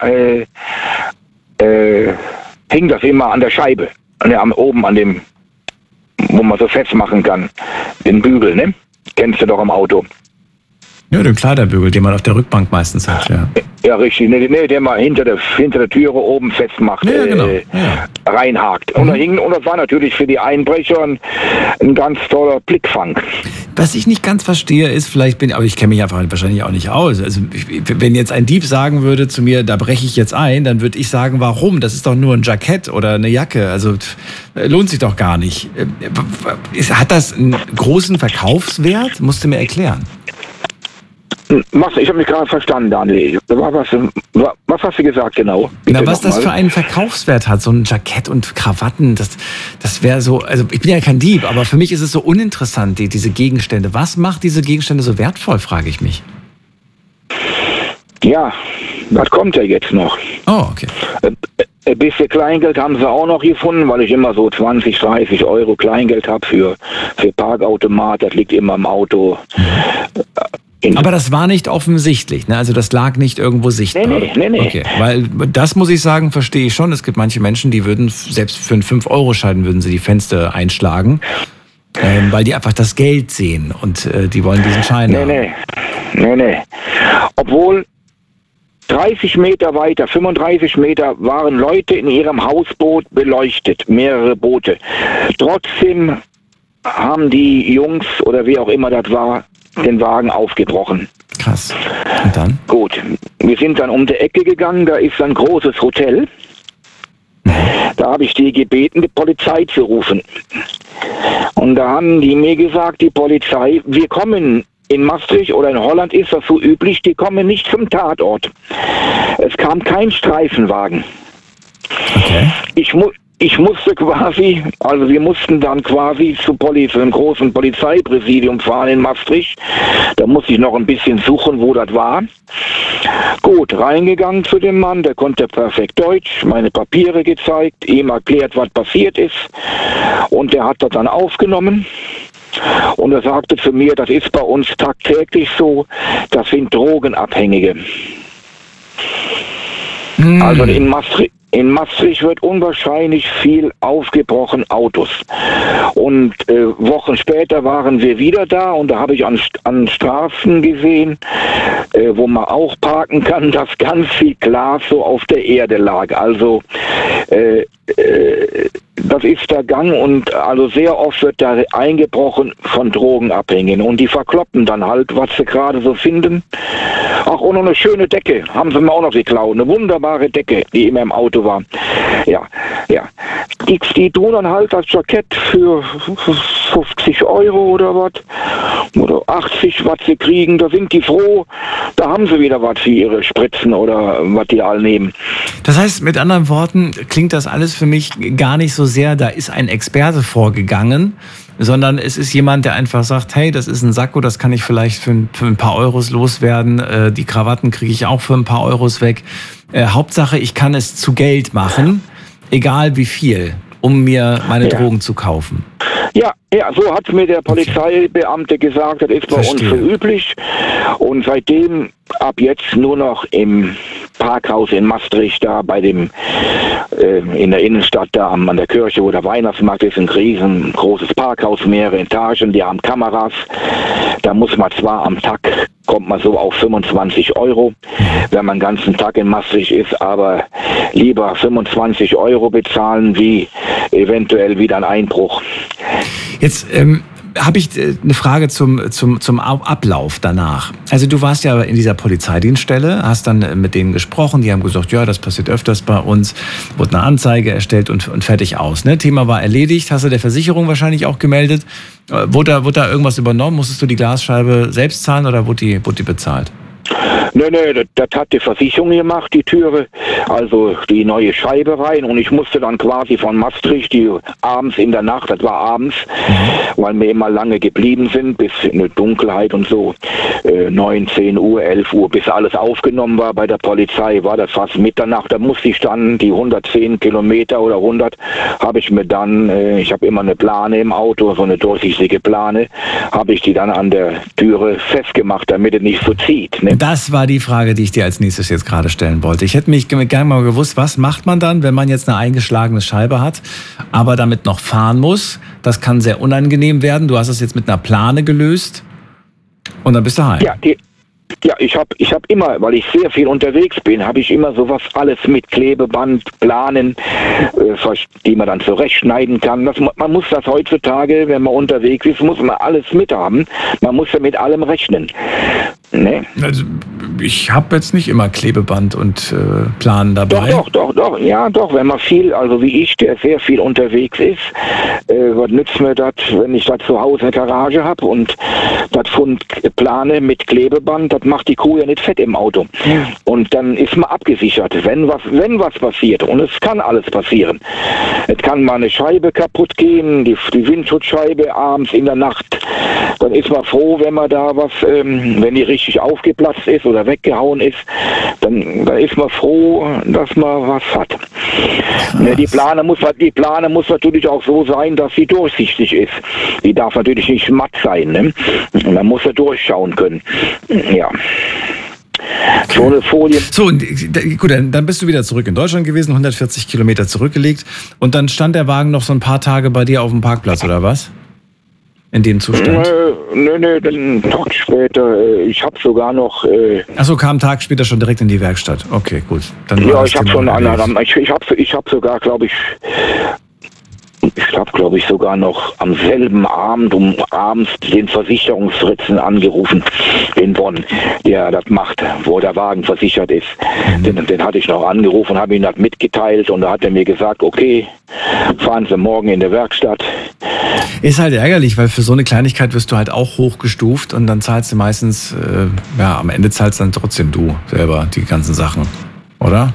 hing das immer an der Scheibe. Oben an dem, wo man so festmachen kann. Den Bügel, ne? Kennst du doch im Auto. Ja, den Kleiderbügel, den man auf der Rückbank meistens hat, ja. Ja, richtig. Nee, der mal hinter der Türe oben festmacht, ja, genau. Reinhakt. Und das war natürlich für die Einbrecher ein ganz toller Blickfang. Was ich nicht ganz verstehe, ist, aber ich kenne mich einfach wahrscheinlich auch nicht aus. Also, wenn jetzt ein Dieb sagen würde zu mir, da breche ich jetzt ein, dann würde ich sagen, warum? Das ist doch nur ein Jackett oder eine Jacke. Also, lohnt sich doch gar nicht. Hat das einen großen Verkaufswert? Musst du mir erklären. Ich habe mich gerade verstanden, Daniel. Was hast du gesagt genau? Na, was das für einen Verkaufswert hat, so ein Jackett und Krawatten, das wäre so, also ich bin ja kein Dieb, aber für mich ist es so uninteressant, diese Gegenstände. Was macht diese Gegenstände so wertvoll, frage ich mich. Ja, das kommt ja jetzt noch. Oh, okay. Ein bisschen Kleingeld haben sie auch noch gefunden, weil ich immer so 20, 30 Euro Kleingeld habe für Parkautomat. Das liegt immer im Auto. Aber das war nicht offensichtlich, ne? Also das lag nicht irgendwo sichtbar. Nee. Okay, weil das muss ich sagen, verstehe ich schon. Es gibt manche Menschen, die würden, selbst für einen 5-Euro-Schein würden sie die Fenster einschlagen, weil die einfach das Geld sehen und die wollen diesen Schein haben. Nee. Obwohl 30 Meter weiter, 35 Meter waren Leute in ihrem Hausboot beleuchtet, mehrere Boote. Trotzdem haben die Jungs oder wie auch immer das war, den Wagen aufgebrochen. Krass. Und dann? Gut, wir sind dann um die Ecke gegangen, da ist ein großes Hotel. Da habe ich die gebeten, die Polizei zu rufen. Und da haben die mir gesagt, die Polizei, wir kommen in Maastricht oder in Holland ist das so üblich, die kommen nicht zum Tatort. Es kam kein Streifenwagen. Okay. Ich musste quasi, also wir mussten dann quasi zu einem großen Polizeipräsidium fahren in Maastricht. Da musste ich noch ein bisschen suchen, wo das war. Gut, reingegangen zu dem Mann, der konnte perfekt Deutsch, meine Papiere gezeigt, ihm erklärt, was passiert ist. Und der hat das dann aufgenommen. Und er sagte zu mir, das ist bei uns tagtäglich so, das sind Drogenabhängige. Also in Maastricht wird unwahrscheinlich viel aufgebrochen, Autos. Und Wochen später waren wir wieder da und da habe ich an Straßen gesehen, wo man auch parken kann, dass ganz viel Glas so auf der Erde lag. Also das ist der Gang und also sehr oft wird da eingebrochen von Drogenabhängigen und die verkloppen dann halt, was sie gerade so finden. Ach, und noch eine schöne Decke haben sie mir auch noch geklaut, eine wunderbare Decke, die immer im Auto war. Ja. Die tun dann halt das Jackett für 50 Euro oder was, oder 80, was sie kriegen, da sind die froh, da haben sie wieder was für ihre Spritzen oder was die all nehmen. Das heißt, mit anderen Worten, klingt das alles für mich gar nicht so sehr, da ist ein Experte vorgegangen, sondern es ist jemand, der einfach sagt, hey, das ist ein Sakko, das kann ich vielleicht für ein paar Euros loswerden, die Krawatten kriege ich auch für ein paar Euros weg. Hauptsache, ich kann es zu Geld machen, egal wie viel, um mir meine Drogen zu kaufen. Ja, so hat mir der Polizeibeamte gesagt, das ist bei uns so üblich. Und seitdem ab jetzt nur noch im Parkhaus in Maastricht, da bei dem, in der Innenstadt, da an der Kirche, wo der Weihnachtsmarkt ist, ein riesengroßes Parkhaus, mehrere Etagen, die haben Kameras. Da muss man zwar am Tag, kommt man so auf 25 Euro, wenn man den ganzen Tag in Maastricht ist, aber lieber 25 Euro bezahlen, wie eventuell wieder ein Einbruch. Jetzt habe ich eine Frage zum Ablauf danach. Also du warst ja in dieser Polizeidienststelle, hast dann mit denen gesprochen, die haben gesagt, ja, das passiert öfters bei uns, wurde eine Anzeige erstellt und fertig aus. Ne? Thema war erledigt, hast du der Versicherung wahrscheinlich auch gemeldet. Wurde da irgendwas übernommen? Musstest du die Glasscheibe selbst zahlen oder wurde die bezahlt? Nee, das hat die Versicherung gemacht, die Türe, also die neue Scheibe rein, und ich musste dann quasi von Maastricht, die abends in der Nacht, das war abends, weil wir immer lange geblieben sind, bis in die Dunkelheit und so, 9, 10 Uhr, 11 Uhr, bis alles aufgenommen war bei der Polizei, war das fast Mitternacht, da musste ich dann die 110 Kilometer oder 100, habe ich mir dann, ich habe immer eine Plane im Auto, so eine durchsichtige Plane, habe ich die dann an der Türe festgemacht, damit es nicht so zieht. Ne? Das war die Frage, die ich dir als nächstes jetzt gerade stellen wollte. Ich hätte mich gerne mal gewusst, was macht man dann, wenn man jetzt eine eingeschlagene Scheibe hat, aber damit noch fahren muss? Das kann sehr unangenehm werden. Du hast es jetzt mit einer Plane gelöst und dann bist du heim. Ja, ich hab immer, weil ich sehr viel unterwegs bin, habe ich immer sowas alles mit Klebeband, Planen, die man dann zurechtschneiden kann. Man muss das heutzutage, wenn man unterwegs ist, muss man alles mit haben. Man muss ja mit allem rechnen. Ne? Also ich habe jetzt nicht immer Klebeband und Planen dabei. Doch. Ja, doch. Wenn man viel, also wie ich, der sehr viel unterwegs ist, was nützt mir das, wenn ich das zu Hause in der Garage habe und das Pfund Plane mit Klebeband, das macht die Kuh ja nicht fett im Auto. Und dann ist man abgesichert, wenn was passiert. Und es kann alles passieren. Es kann mal eine Scheibe kaputt gehen, die Windschutzscheibe abends in der Nacht. Dann ist man froh, wenn man da was, wenn die richtig aufgeplatzt ist oder weggehauen ist, dann ist man froh, dass man was hat. Ne, die Plane muss natürlich auch so sein, dass sie durchsichtig ist. Die darf natürlich nicht matt sein. Ne? Und man muss ja durchschauen können. Ja. So eine Folie. So, gut, dann bist du wieder zurück in Deutschland gewesen, 140 Kilometer zurückgelegt, und dann stand der Wagen noch so ein paar Tage bei dir auf dem Parkplatz, oder was? In dem Zustand? Nee, einen Tag später. Ich habe sogar noch... Achso, kam einen Tag später schon direkt in die Werkstatt. Okay, gut. Dann ja, ich habe schon ich habe sogar, glaube ich, sogar noch am selben Abend abends den Versicherungsfritzen angerufen in Bonn, der das macht, wo der Wagen versichert ist. Den hatte ich noch angerufen, habe ihm das mitgeteilt, und da hat er mir gesagt, okay, fahren Sie morgen in der Werkstatt. Ist halt ärgerlich, weil für so eine Kleinigkeit wirst du halt auch hochgestuft, und dann zahlst du meistens, am Ende zahlst dann trotzdem du selber die ganzen Sachen, oder?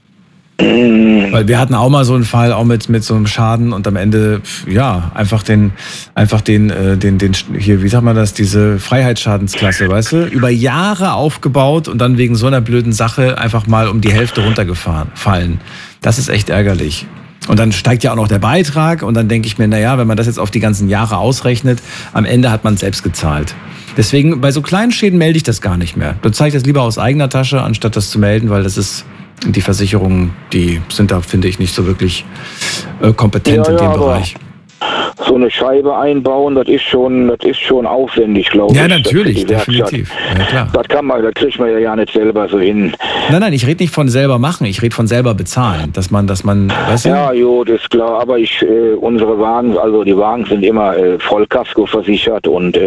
Weil wir hatten auch mal so einen Fall, auch mit so einem Schaden, und am Ende, ja, einfach den, hier, wie sagt man das, diese Freiheitsschadensklasse, weißt du, über Jahre aufgebaut und dann wegen so einer blöden Sache einfach mal um die Hälfte runtergefallen. Das ist echt ärgerlich. Und dann steigt ja auch noch der Beitrag, und dann denke ich mir, naja, wenn man das jetzt auf die ganzen Jahre ausrechnet, am Ende hat man selbst gezahlt. Deswegen, bei so kleinen Schäden melde ich das gar nicht mehr. Dann zeige ich das lieber aus eigener Tasche, anstatt das zu melden, weil das ist... Die Versicherungen, die sind da, finde ich, nicht so wirklich kompetent in dem Bereich. So eine Scheibe einbauen, das ist schon aufwendig, glaube ich. Ja, natürlich, definitiv. Ja, klar. Das kriegt man ja nicht selber so hin. Nein, ich rede nicht von selber machen, ich rede von selber bezahlen, dass man, weißt du? Ja, das ist klar, aber unsere Wagen, also die Wagen sind immer Vollkasko versichert, und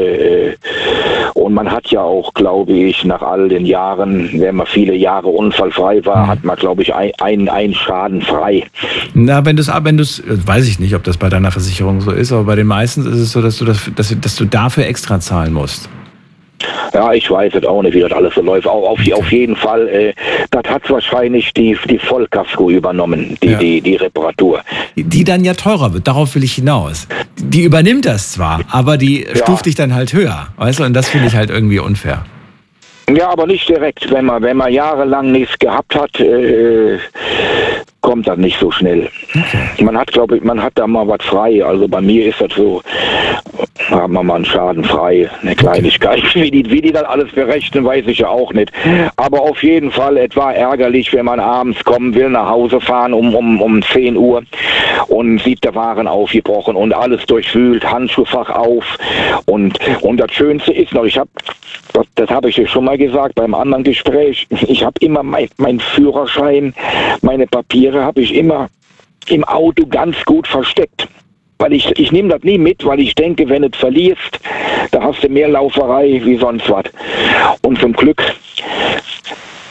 man hat ja auch, glaube ich, nach all den Jahren, wenn man viele Jahre unfallfrei war, hat man, glaube ich, einen Schaden frei. Na, wenn du weiß ich nicht, ob das bei deiner Versicherung so ist, aber bei den meisten ist es so, dass du dafür extra zahlen musst. Ja, ich weiß es auch nicht, wie das alles so läuft. Auf jeden Fall, das hat wahrscheinlich die Vollkasko übernommen, die Reparatur. Die dann ja teurer wird, darauf will ich hinaus. Die übernimmt das zwar, aber die stuft dich dann halt höher, weißt du, und das finde ich halt irgendwie unfair. Ja, aber nicht direkt. Wenn man jahrelang nichts gehabt hat, kommt das nicht so schnell. Okay. Man hat da mal was frei. Also bei mir ist das so, haben wir mal einen Schaden frei, eine Kleinigkeit. Okay. Wie die dann alles berechnen, weiß ich ja auch nicht. Aber auf jeden Fall, es war ärgerlich, wenn man abends kommen will, nach Hause fahren um 10 Uhr und sieht der Waren aufgebrochen und alles durchwühlt, Handschuhfach auf. Und das Schönste ist noch, das habe ich ja schon mal gesagt beim anderen Gespräch, ich habe immer meinen Führerschein, meine Papiere habe ich immer im Auto ganz gut versteckt. Weil ich nehme das nie mit, weil ich denke, wenn du es verlierst, da hast du mehr Lauferei wie sonst was. Und zum Glück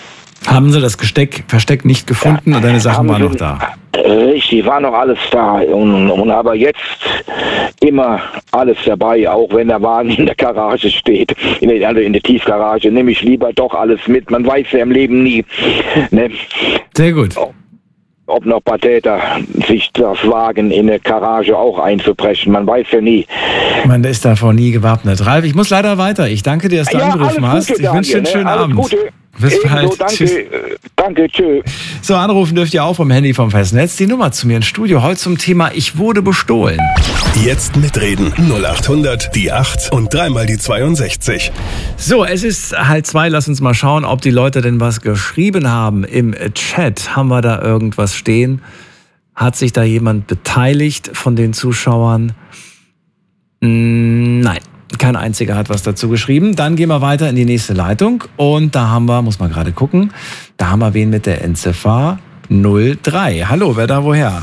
Haben sie das Versteck nicht gefunden und deine Sachen waren noch da? Richtig, war noch alles da. Und aber jetzt immer alles dabei, auch wenn der Wagen in der Garage steht, in der Tiefgarage, nehme ich lieber doch alles mit. Man weiß ja im Leben nie. Ne? Sehr gut. Ob noch ein paar Täter sich das wagen, in eine Garage auch einzubrechen. Man weiß ja nie. Man ist davor nie gewappnet. Ralf, ich muss leider weiter. Ich danke dir, dass du angerufen hast. Ich wünsche dir einen schönen Abend. Gute. Bis bald. Danke. Tschüss. Danke, tschüss. So, anrufen dürft ihr auch vom Handy vom Festnetz. Die Nummer zu mir ins Studio. Heute zum Thema Ich wurde bestohlen. Jetzt mitreden. 0800 die 8 und dreimal die 62. So, es ist 1:30. Lass uns mal schauen, ob die Leute denn was geschrieben haben. Im Chat haben wir da irgendwas stehen. Hat sich da jemand beteiligt von den Zuschauern? Nein. Kein einziger hat was dazu geschrieben. Dann gehen wir weiter in die nächste Leitung. Und da haben wir, muss man gerade gucken, da haben wir wen mit der Endziffer 03. Hallo, wer da woher?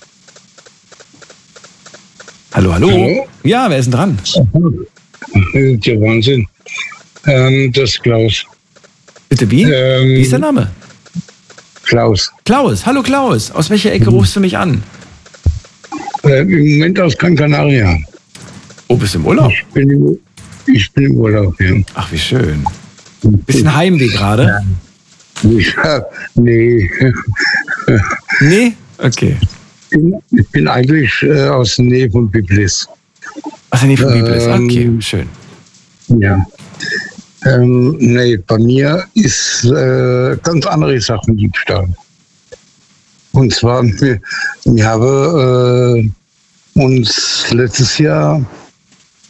Hallo, hallo? Hallo? Ja, wer ist denn dran? Der Wahnsinn. Das ist Klaus. Bitte, wie? Wie ist der Name? Klaus. Klaus, hallo Klaus. Aus welcher Ecke rufst du mich an? Im Moment aus Gran Canaria. Oh, bist du im Urlaub? Ich bin im Urlaub, ja. Ach, wie schön. Bisschen Heimweh gerade? Ja, nee. Nee? Okay. Ich bin eigentlich aus der Nähe von Biblis. Aus der Nähe von Biblis, okay, schön. Ja. Nee, bei mir ist ganz andere Sachen Diebstahl. Und zwar, wir haben uns letztes Jahr